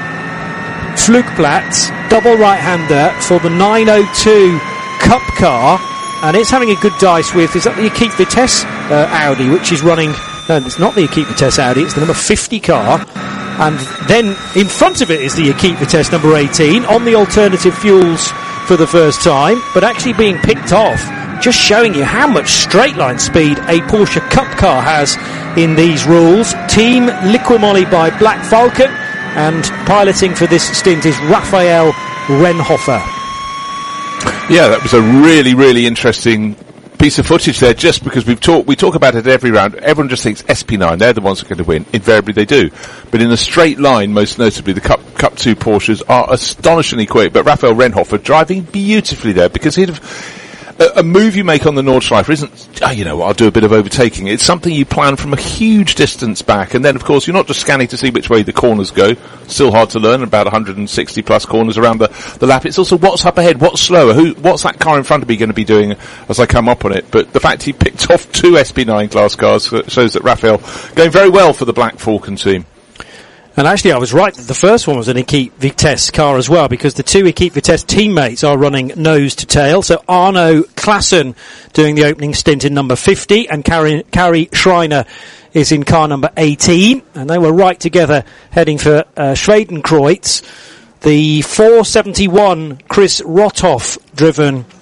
Flugplatz, double right-hander for the nine oh two Cup car, and it's having a good dice with, is that the Equipe Vitesse uh, Audi, which is running, no, it's not the Equipe Vitesse Audi, it's the number fifty car, and then in front of it is the Equipe Vitesse number eighteen, on the alternative fuels for the first time, but actually being picked off, just showing you how much straight-line speed a Porsche Cup car has in these rules. Team Liquimoli by Black Falcon, and piloting for this stint is Raphael Renhofer. Yeah, that was a really, really interesting piece of footage there, just because we've talked, we talk about it every round. Everyone just thinks S P nine, they're the ones that are going to win. Invariably they do. But in a straight line, most notably, the Cup, Cup two Porsches are astonishingly quick. But Raphael Renhofer driving beautifully there, because he'd have, a move you make on the Nordschleife isn't, oh, you know, I'll do a bit of overtaking. It's something you plan from a huge distance back. And then, of course, you're not just scanning to see which way the corners go. Still hard to learn, about one hundred sixty plus corners around the, the lap. It's also what's up ahead, what's slower, who, what's that car in front of me going to be doing as I come up on it. But the fact he picked off two S P nine class cars shows that Raphael going very well for the Black Falcon team. And actually, I was right that the first one was an Equipe Vitesse car as well, because the two Equipe Vitesse teammates are running nose to tail. So Arno Klassen doing the opening stint in number fifty, and Carrie, Carrie Schreiner is in car number eighteen. And they were right together heading for uh, Schwedenkreuz. The four seventy-one Chris Rothoff driven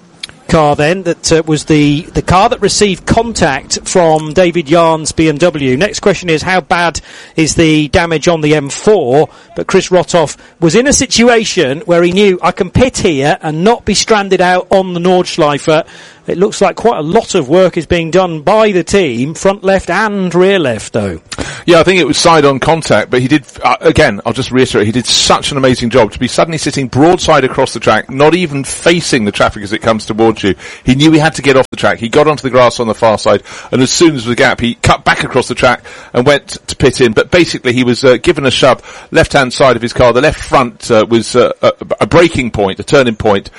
car then, that uh, was the, the car that received contact from David Yarn's B M W. Next question is, how bad is the damage on the M four? But Chris Rothoff was in a situation where he knew, I can pit here and not be stranded out on the Nordschleife. It looks like quite a lot of work is being done by the team, front left and rear left, though. Yeah, I think it was side-on contact, but he did, uh, again, I'll just reiterate, he did such an amazing job to be suddenly sitting broadside across the track, not even facing the traffic as it comes towards you. He knew he had to get off the track. He got onto the grass on the far side, and as soon as there was a gap, he cut back across the track and went to pit in. But basically, he was uh, given a shove, left-hand side of his car. The left front uh, was uh, a, a braking point, a turning point.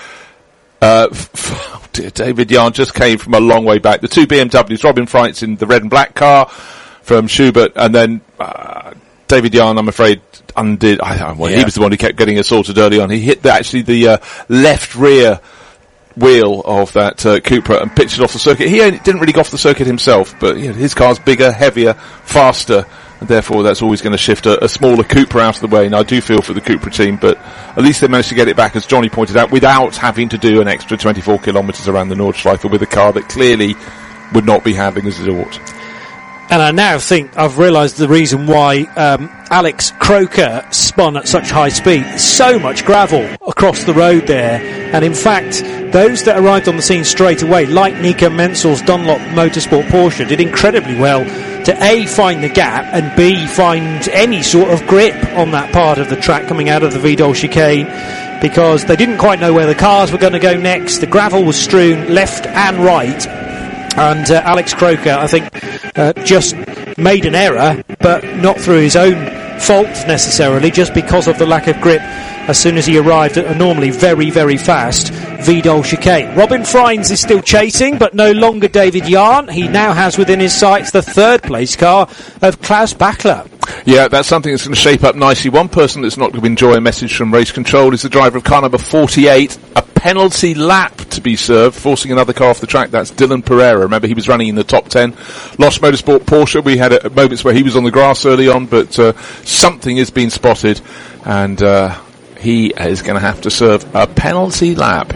Uh, f- David Yarn just came from a long way back. The two B M Ws, Robin Freitz in the red and black car from Schubert, and then uh, David Yarn, I'm afraid, undid. I, well, yeah. He was the one who kept getting assaulted early on. He hit the, actually the uh, left rear wheel of that uh, Cupra and pitched it off the circuit. He didn't really go off the circuit himself, but you know, his car's bigger, heavier, faster, and therefore that's always going to shift a, a smaller Cupra out of the way. And I do feel for the Cupra team, but at least they managed to get it back, as Johnny pointed out, without having to do an extra twenty-four kilometres around the Nordschleife with a car that clearly would not be handling as it ought. And I now think I've realised the reason why um, Alex Croker spun at such high speed. So much gravel across the road there. And in fact, those that arrived on the scene straight away, like Nico Menzel's Dunlop Motorsport Porsche, did incredibly well to A, find the gap, and B, find any sort of grip on that part of the track coming out of the Vidal chicane, because they didn't quite know where the cars were going to go next. The gravel was strewn left and right. And uh, Alex Croker, I think, uh, just made an error, but not through his own fault necessarily, just because of the lack of grip as soon as he arrived at a normally very, very fast Vidal chicane. Robin Freins is still chasing, but no longer David Yarn. He now has within his sights the third place car of Klaus Bachler. Yeah, that's something that's going to shape up nicely. One person that's not going to enjoy a message from race control is the driver of car number forty-eight. A penalty lap to be served, forcing another car off the track. That's Dylan Pereira. Remember, he was running in the top ten. Lost Motorsport Porsche. We had uh, moments where he was on the grass early on, but uh, something has been spotted, and uh, he is going to have to serve a penalty lap,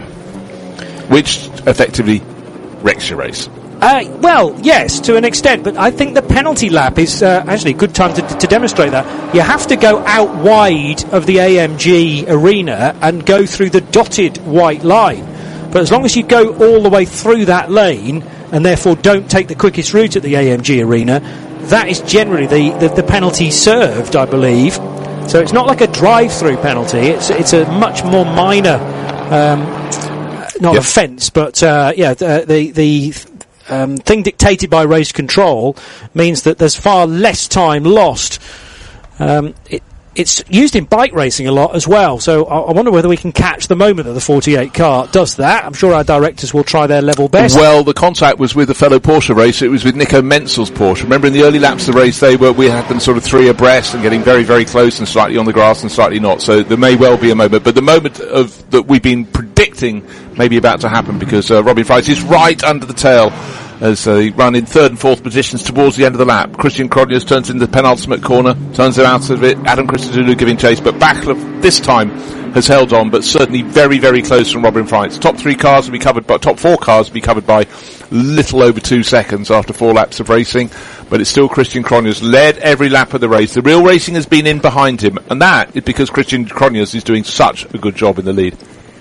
which effectively wrecks your race. Uh, well, yes, to an extent, but I think the penalty lap is uh, actually a good time to, to demonstrate that. You have to go out wide of the A M G arena and go through the dotted white line. But as long as you go all the way through that lane, and therefore don't take the quickest route at the A M G arena, that is generally the, the, the penalty served, I believe. So it's not like a drive-through penalty, it's, it's a much more minor, um, not yep. offence, but uh, yeah, the... the, the Um, thing dictated by race control means that there's far less time lost. Um, it, it's used in bike racing a lot as well, so I, I wonder whether we can catch the moment that the forty-eight car does that. I'm sure our directors will try their level best. Well, the contact was with a fellow Porsche racer. It was with Nico Menzel's Porsche. Remember, in the early laps of the race, they were we had them sort of three abreast and getting very, very close and slightly on the grass and slightly not. So there may well be a moment, but the moment of that we've been predicting may be about to happen, because uh, Robin Freitz is right under the tail as they uh, run in third and fourth positions towards the end of the lap. Christian Cronjes turns in the penultimate corner, turns it out of it. Adam Christodoulou giving chase, but Bachler this time has held on, but certainly very, very close from Robin Freitz. Top three cars will be covered by, top four cars will be covered by little over two seconds after four laps of racing, but it's still Christian Cronjes led every lap of the race. The real racing has been in behind him, and that is because Christian Cronjes is doing such a good job in the lead.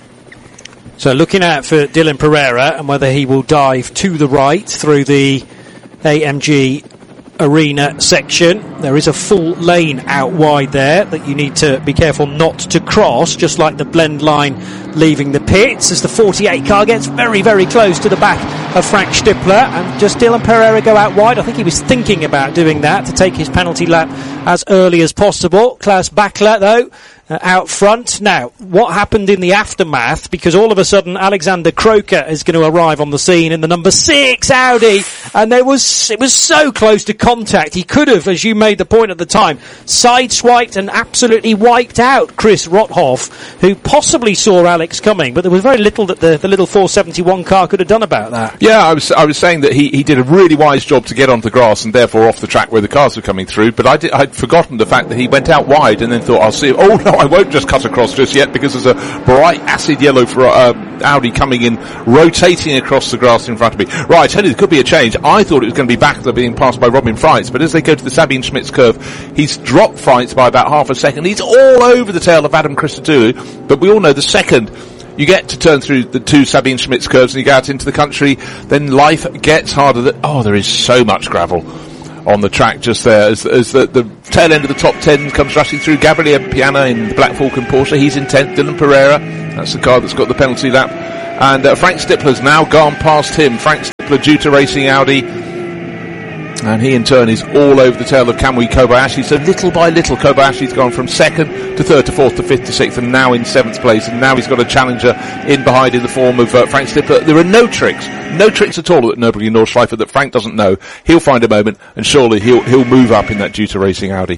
So looking out for Dylan Pereira and whether he will dive to the right through the A M G arena section. There is a full lane out wide there that you need to be careful not to cross, just like the blend line leaving the pits, as the forty-eight car gets very, very close to the back of Frank Stippler, and just Dylan Pereira go out wide. I think he was thinking about doing that to take his penalty lap as early as possible. Klaus Bachler, though, Uh, out front. Now, what happened in the aftermath, because all of a sudden Alexander Croker is going to arrive on the scene in the number six Audi, and there was, it was so close to contact. He could have, as you made the point at the time, sideswiped and absolutely wiped out Chris Rothoff, who possibly saw Alex coming, but there was very little that the, the little four seventy-one car could have done about that. Yeah, I was I was saying that he, he did a really wise job to get onto the grass and therefore off the track where the cars were coming through, but I did, I'd forgotten the fact that he went out wide and then thought, I'll see, oh no, no, I won't just cut across just yet, because there's a bright acid yellow for uh, Audi coming in, rotating across the grass in front of me. Right, I tell you, there could be a change. I thought it was going to be Backler being passed by Robin Freitz, but as they go to the Sabine Schmitz curve, he's dropped Freitz by about half a second. He's all over the tail of Adam Christodoulou, but we all know the second you get to turn through the two Sabine Schmitz curves and you go out into the country, then life gets harder. That, oh, there is so much gravel on the track just there as, as the, the tail end of the top ten comes rushing through. Gabriele Piana in the Black Falcon Porsche, he's in tenth. Dylan Pereira, that's the car that's got the penalty lap. And uh, Frank Stippler's now gone past him. Frank Stippler due to racing Audi. And he in turn is all over the tail of Kamui Kobayashi. So little by little, Kobayashi's gone from second to third to fourth to fifth to sixth, and now in seventh place. And now he's got a challenger in behind in the form of uh, Frank Stippler. There are no tricks, no tricks at all at Nürburgring Nordschleife that Frank doesn't know. He'll find a moment, and surely he'll he'll move up in that due to racing Audi.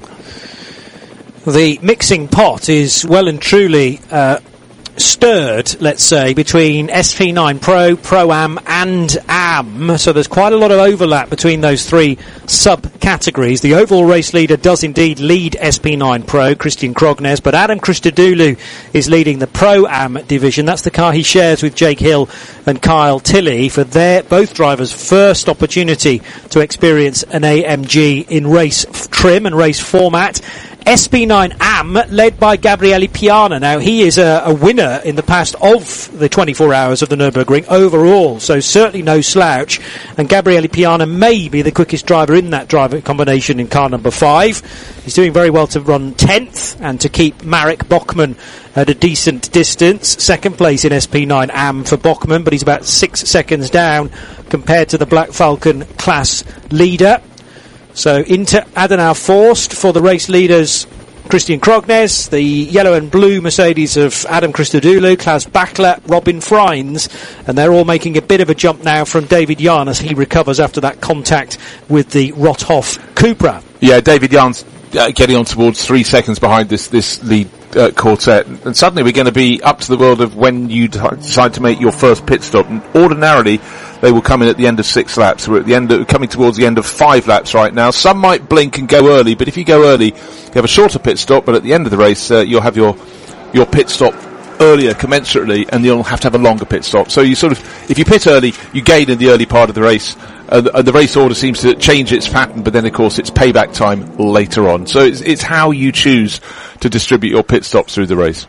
The mixing pot is well and truly uh, stirred, let's say, between S P nine Pro, Pro-Am and A M. So there's quite a lot of overlap between those three sub-categories. The overall race leader does indeed lead S P nine Pro, Christian Krognes, but Adam Christodoulou is leading the Pro-Am division. That's the car he shares with Jake Hill and Kyle Tilley for their both drivers' first opportunity to experience an A M G in race f- trim and race format. S P nine A M, led by Gabriele Piana. Now, he is a, a winner in the past of the twenty-four hours of the Nürburgring overall, so certainly no slouch. And Gabriele Piana may be the quickest driver in that driver combination in car number five. He's doing very well to run tenth and to keep Marek Bachmann at a decent distance. Second place in S P nine A M for Bachmann, but he's about six seconds down compared to the Black Falcon class leader. So into Adenauer Forst for the race leaders, Christian Krognes, the yellow and blue Mercedes of Adam Christodoulou, Klaus Bachler, Robin Freins, and they're all making a bit of a jump now from David Jahn as he recovers after that contact with the Rothoff Cupra. Yeah, David Jahn's uh, getting on towards three seconds behind this, this lead uh, quartet, and suddenly we're going to be up to the world of when you d- decide to make your first pit stop. And ordinarily, they will come in at the end of six laps. We're at the end of, coming towards the end of five laps right now. Some might blink and go early, but if you go early, you have a shorter pit stop, but at the end of the race, uh, you'll have your, your pit stop earlier commensurately, and you'll have to have a longer pit stop. So you sort of, if you pit early, you gain in the early part of the race, uh, the, uh, the race order seems to change its pattern, but then of course it's payback time later on. So it's, it's how you choose to distribute your pit stops through the race.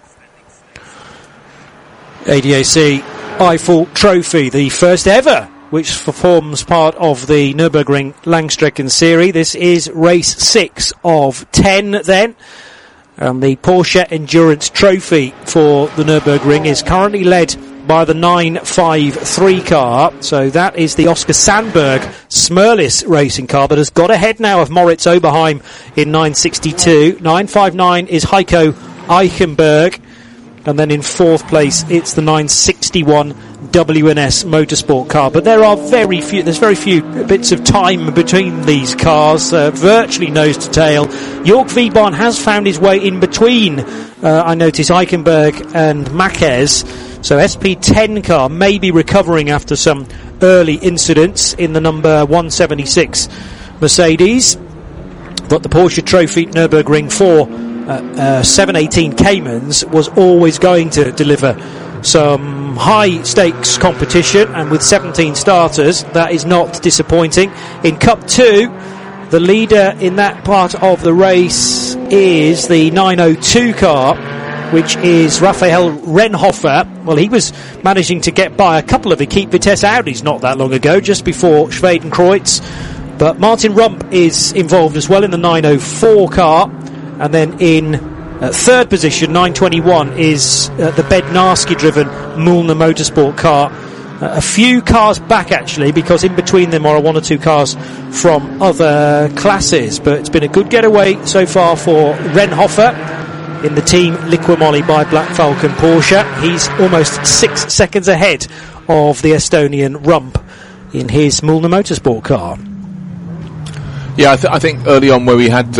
A D A C Eiffel Trophy, the first ever which forms part of the Nürburgring Langstrecken Series. This is race six of ten then. And the Porsche Endurance Trophy for the Nürburgring is currently led by the nine five three car. So that is the Oscar Sandberg Smurlis racing car, but has got ahead now of Moritz Oberheim in nine sixty-two. nine fifty-nine is Heiko Eichenberg. And then in fourth place, it's the nine sixty-one W N S Motorsport car. But there are very few, there's very few bits of time between these cars, uh, virtually nose to tail. Jörg Wiebahn has found his way in between, uh, I notice, Eichenberg and Marquez. So S P ten car may be recovering after some early incidents in the number one seventy-six Mercedes. But the Porsche Trophy Nürburgring four Uh, uh, seven eighteen Caymans was always going to deliver some high stakes competition, and with seventeen starters that is not disappointing. In Cup two, the leader in that part of the race is the nine oh two car, which is Raphael Renhofer. Well, he was managing to get by a couple of Equipe Vitesse Audis not that long ago, just before Schwedenkreuz, but Martin Rump is involved as well in the nine oh four car. And then in uh, third position, nine twenty-one, is uh, the Bednarski-driven Mühlner Motorsport car. Uh, a few cars back, actually, because in between them are one or two cars from other classes. But it's been a good getaway so far for Renhofer in the team Liqui-Moly by Black Falcon Porsche. He's almost six seconds ahead of the Estonian Rump in his Mühlner Motorsport car. Yeah, I, th- I think early on where we had... Um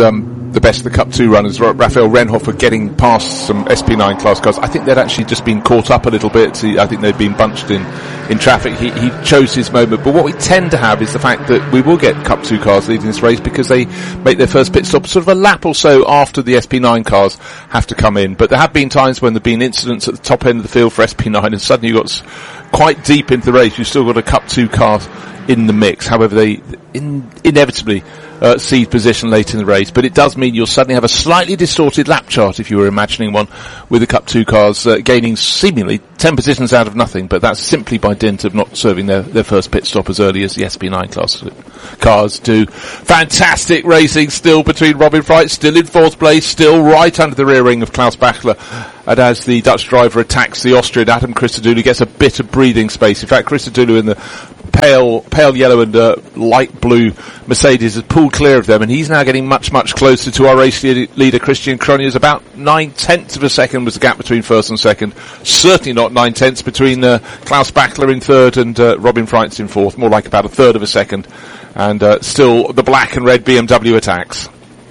the best of the Cup two runners, Raphael Renhofer, getting past some S P nine class cars. I think they'd actually just been caught up a little bit. He, I think they'd been bunched in, in traffic. He, he chose his moment. But what we tend to have is the fact that we will get Cup two cars leading this race because they make their first pit stop sort of a lap or so after the S P nine cars have to come in. But there have been times when there have been incidents at the top end of the field for S P nine, and suddenly you've got quite deep into the race. You've still got a Cup two car in the mix. However, they in, inevitably uh, cede position late in the race, but it does mean you'll suddenly have a slightly distorted lap chart if you were imagining one with the Cup two cars uh, gaining seemingly ten positions out of nothing, but that's simply by dint of not serving their, their first pit stop as early as the S P nine class cars do. Fantastic racing still between Robin Fright, still in fourth place, still right under the rear wing of Klaus Bachler, and as the Dutch driver attacks the Austrian, Adam Christodoulou gets a bit of breathing space. In fact, Christodoulou in the pale pale yellow and uh, light blue Mercedes has pulled clear of them, and he's now getting much, much closer to our race leader, Christian Cronjes. About nine-tenths of a second was the gap between first and second. Certainly not nine-tenths between uh, Klaus Bachler in third and uh, Robin Freitz in fourth. More like about a third of a second. And uh, still the black and red B M W attacks.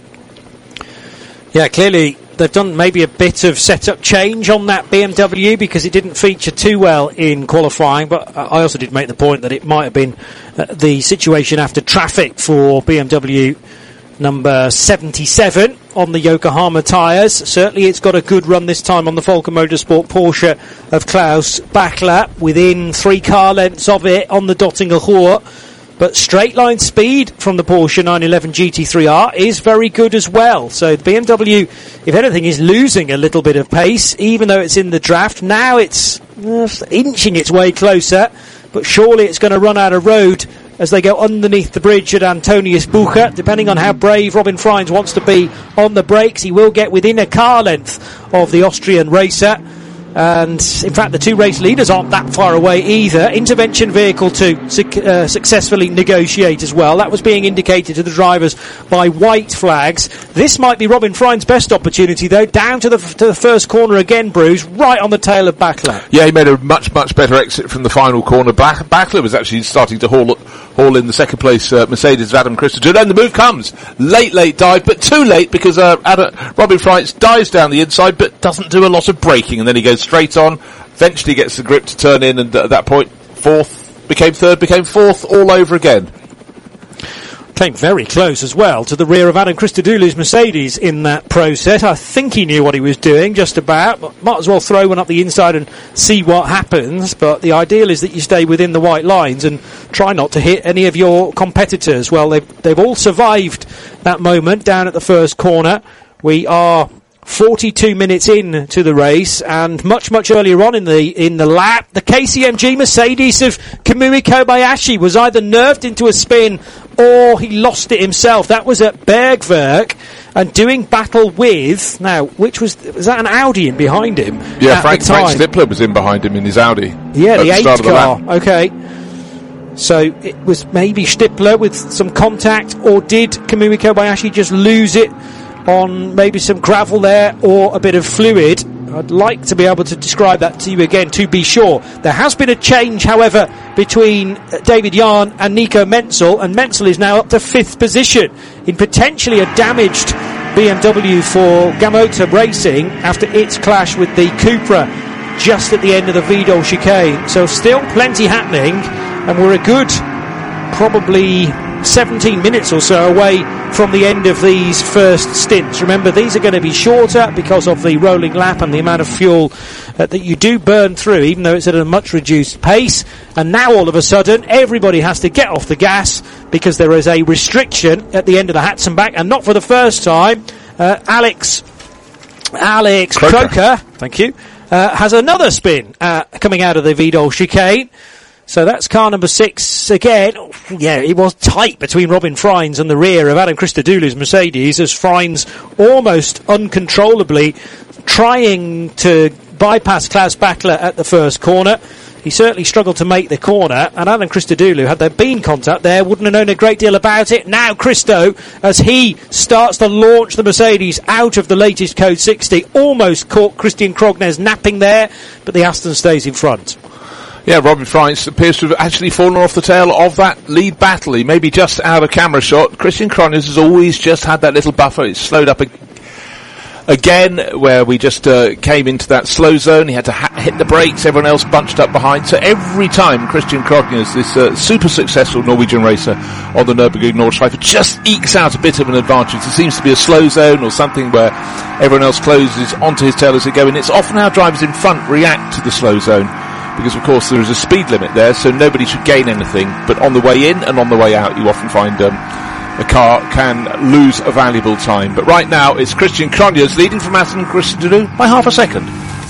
Yeah, clearly they've done maybe a bit of setup change on that B M W because it didn't feature too well in qualifying, but I also did make the point that it might have been uh, the situation after traffic for B M W number seventy-seven on the Yokohama tyres. Certainly it's got a good run this time on the Volker Motorsport Porsche of Klaus Bachler, within three car lengths of it on the Dottinger Ruhr. But straight line speed from the Porsche nine eleven G T three R is very good as well. So the B M W, if anything, is losing a little bit of pace, even though it's in the draft. Now it's uh, inching its way closer, but surely it's going to run out of road as they go underneath the bridge at Antonius Bucher. Depending on how brave Robin Freins wants to be on the brakes, he will get within a car length of the Austrian racer. And in fact the two race leaders aren't that far away either. Intervention vehicle to su- uh, successfully negotiate as well. That was being indicated to the drivers by white flags. This might be Robin Freins' best opportunity though, down to the f- to the first corner again, Bruce, right on the tail of Bachler. Yeah, he made a much much better exit from the final corner. Bach- Bachler was actually starting to haul haul in the second place uh, Mercedes of Adam Christodoulou, and the move comes. Late late dive, but too late because uh, Adam, Robin Freins dives down the inside but doesn't do a lot of braking, and then he goes straight on, eventually gets the grip to turn in, and at that point fourth became third, became fourth all over again. Came very close as well to the rear of Adam Christodoulou's Mercedes in that process. I think he knew what he was doing just about, but might as well throw one up the inside and see what happens. But the ideal is that you stay within the white lines and try not to hit any of your competitors. Well, they've, they've all survived that moment down at the first corner. We are forty-two minutes in to the race, and much, much earlier on in the in the lap, the K C M G Mercedes of Kamui Kobayashi was either nerved into a spin or he lost it himself. That was at Bergwerk, and doing battle with, now, which was, was that an Audi in behind him? Yeah, Frank, Frank Stippler was in behind him in his Audi. Yeah, the, the eight car. The okay. So it was maybe Stippler with some contact, or did Kamui Kobayashi just lose it on maybe some gravel there or a bit of fluid? I'd like to be able to describe that to you again to be sure. There has been a change, however, between David Yarn and Nico Menzel, and Menzel is now up to fifth position in potentially a damaged B M W for Gamota Racing after its clash with the Cupra just at the end of the Vidal chicane. So still plenty happening, and we're a good probably seventeen minutes or so away from the end of these first stints. Remember, these are going to be shorter because of the rolling lap and the amount of fuel uh, that you do burn through, even though it's at a much reduced pace. And now all of a sudden everybody has to get off the gas because there is a restriction at the end of the Hatzenbach, and not for the first time. uh, Alex Alex Croker, Croker thank you uh, has another spin uh, coming out of the Vidal chicane. So that's car number six again. Yeah, it was tight between Robin Freins and the rear of Adam Christodoulou's Mercedes, as Freins almost uncontrollably trying to bypass Klaus Bachler at the first corner. He certainly struggled to make the corner, and Adam Christodoulou, had there been contact there, wouldn't have known a great deal about it. Now Christo, as he starts to launch the Mercedes out of the latest Code sixty, almost caught Christian Cronjes napping there, but the Aston stays in front. Yeah, Robin Fries appears to have actually fallen off the tail of that lead battle. He may be just out of camera shot. Christian Cronjes has always just had that little buffer. It's slowed up ag- again, where we just uh, came into that slow zone. He had to ha- hit the brakes. Everyone else bunched up behind. So every time Christian Cronjes, this uh, super successful Norwegian racer on the Nürburgring Nordschleife, just ekes out a bit of an advantage. There seems to be a slow zone or something where everyone else closes onto his tail as they go in. It's often how drivers in front react to the slow zone, because of course there is a speed limit there, so nobody should gain anything. But on the way in and on the way out, you often find um, a car can lose a valuable time. But right now, it's Christian Cronjes leading from Aston Christodoulou by half a second.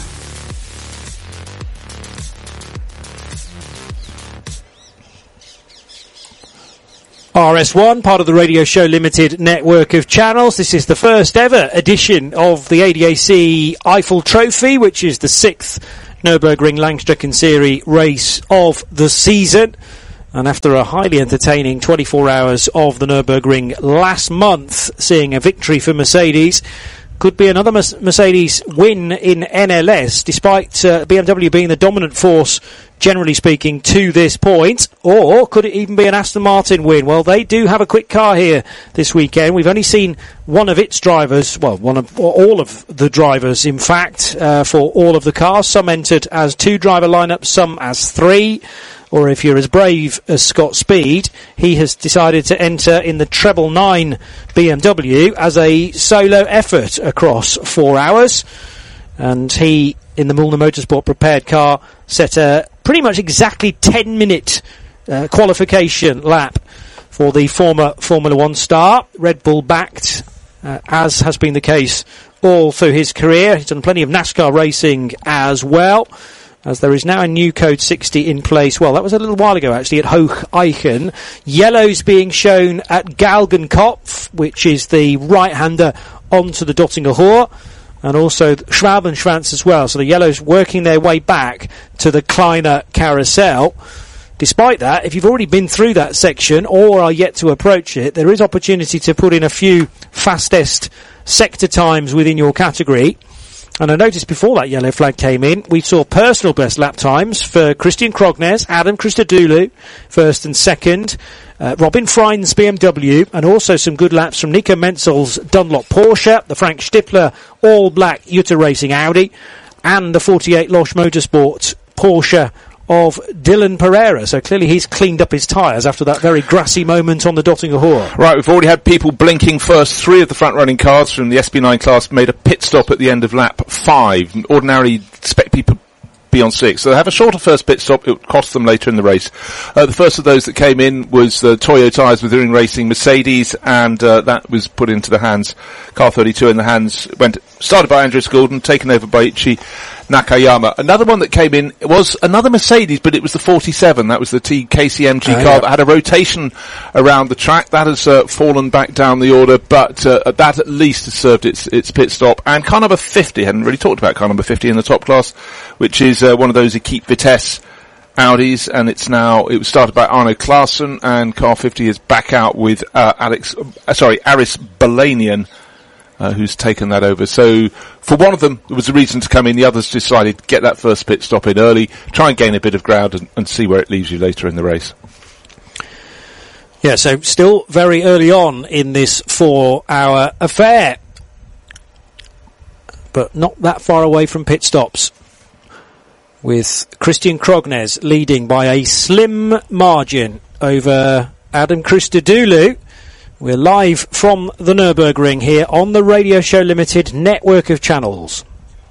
R S one, part of the Radio Show Limited network of channels. This is the first ever edition of the A D A C Eiffel Trophy, which is the sixth Nürburgring Langstrecken Series race of the season. And after a highly entertaining twenty-four hours of the Nürburgring last month, seeing a victory for Mercedes, could be another Mercedes win in N L S, despite uh, B M W being the dominant force, generally speaking, to this point. Or could it even be an Aston Martin win? Well, they do have a quick car here this weekend. We've only seen one of its drivers, well, one of all of the drivers, in fact, uh, for all of the cars. Some entered as two-driver lineups, some as three. Or if you're as brave as Scott Speed, he has decided to enter in the treble nine B M W as a solo effort across four hours. And he, in the Mühlner Motorsport prepared car, set a pretty much exactly ten minute uh, qualification lap for the former Formula One star. Red Bull backed, uh, as has been the case all through his career. He's done plenty of NASCAR racing as well, as there is now a new Code sixty in place. Well, that was a little while ago, actually, at Hoch-Eichen. Yellows being shown at Galgenkopf, which is the right-hander onto the Dottinger Hohe, and also Schwabenschwanz as well. So the yellows working their way back to the Kleiner Carousel. Despite that, if you've already been through that section or are yet to approach it, there is opportunity to put in a few fastest sector times within your category. And I noticed before that yellow flag came in, we saw personal best lap times for Christian Cronjes, Adam Christodoulou, first and second, uh, Robin Frijns B M W, and also some good laps from Nico Menzel's Dunlop Porsche, the Frank Stippler all-black Jutta Racing Audi, and the forty-eight Losch Motorsport Porsche of Dylan Pereira. So clearly he's cleaned up his tyres after that very grassy moment on the Dottinger Hohe. Right, we've already had people blinking first. Three of the front-running cars from the S B nine class made a pit stop at the end of lap five. Ordinarily, expect people be on six. So they have a shorter first pit stop. It would cost them later in the race. Uh, the first of those that came in was uh, Toyo Tyres with Ring Racing Mercedes, and uh, that was put into the hands, car thirty-two in the hands, went started by Andreas Gulden, taken over by Ichi Nakayama. Another one that came in was another Mercedes, but it was the forty-seven. That was the T K C M G oh, car yeah. that had a rotation around the track. That has uh, fallen back down the order, but uh, that at least has served its its pit stop. And car number fifty, hadn't really talked about car number fifty in the top class, which is uh, one of those Equipe Vitesse Audis, and it's now, it was started by Arno Klaassen, and car fifty is back out with uh, Alex, uh, sorry, Aris Balanian, Uh, who's taken that over. So for one of them, there was a reason to come in. The others decided to get that first pit stop in early, try and gain a bit of ground and, and see where it leaves you later in the race. Yeah, so still very early on in this four-hour affair, but not that far away from pit stops, with Christian Cronjes leading by a slim margin over Adam Christodoulou. We're live from the Nürburgring here on the Radio Show Limited network of channels.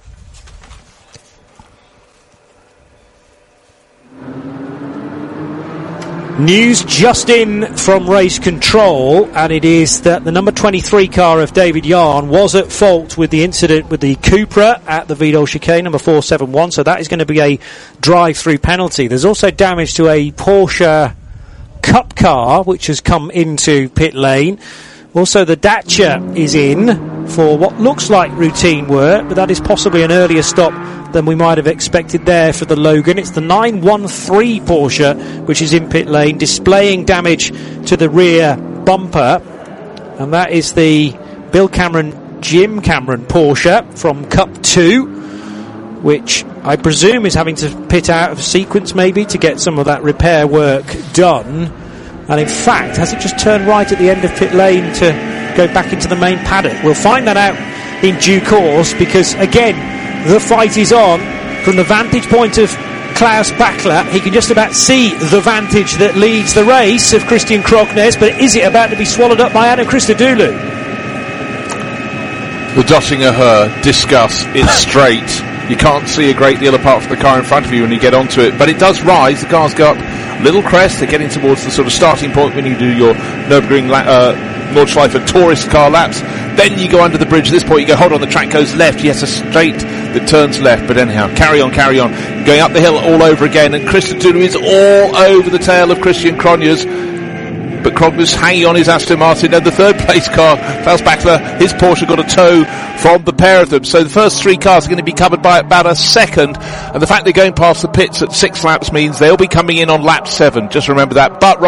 News just in from race control, and it is that the number twenty-three car of David Yarn was at fault with the incident with the Cupra at the Vidal chicane, number four seventy-one, so that is going to be a drive-through penalty. There's also damage to a Porsche Cup car which has come into pit lane. Also the Dacia is in for what looks like routine work, but that is possibly an earlier stop than we might have expected there for the Logan. It's the nine one three Porsche which is in pit lane, displaying damage to the rear bumper, and that is the Bill Cameron, Jim Cameron Porsche from Cup two. which I presume is having to pit out of sequence maybe to get some of that repair work done. And in fact, has it just turned right at the end of pit lane to go back into the main paddock? We'll find that out in due course, because again, the fight is on. From the vantage point of Klaus Bachler, he can just about see the vantage that leads the race of Christian Krognes, but is it about to be swallowed up by Adam Christodoulou? The Döttinger Her, discuss, it's straight. You can't see a great deal apart from the car in front of you when you get onto it, but it does rise. The cars go up little crest. They're getting towards the sort of starting point when you do your Nürburgring la- uh, Nordschleife tourist car laps. Then you go under the bridge. At this point you go, hold on, the track goes left. Yes, a straight that turns left, but anyhow, carry on, carry on. Going up the hill all over again, and Christodoulou is all over the tail of Christian Krognes. But Krognes hanging on his Aston Martin, and the third place car, Klaus Bachler, his Porsche got a tow from the pair of them. So the first three cars are going to be covered by about a second, and the fact they're going past the pits at six laps means they'll be coming in on lap seven. Just remember that. But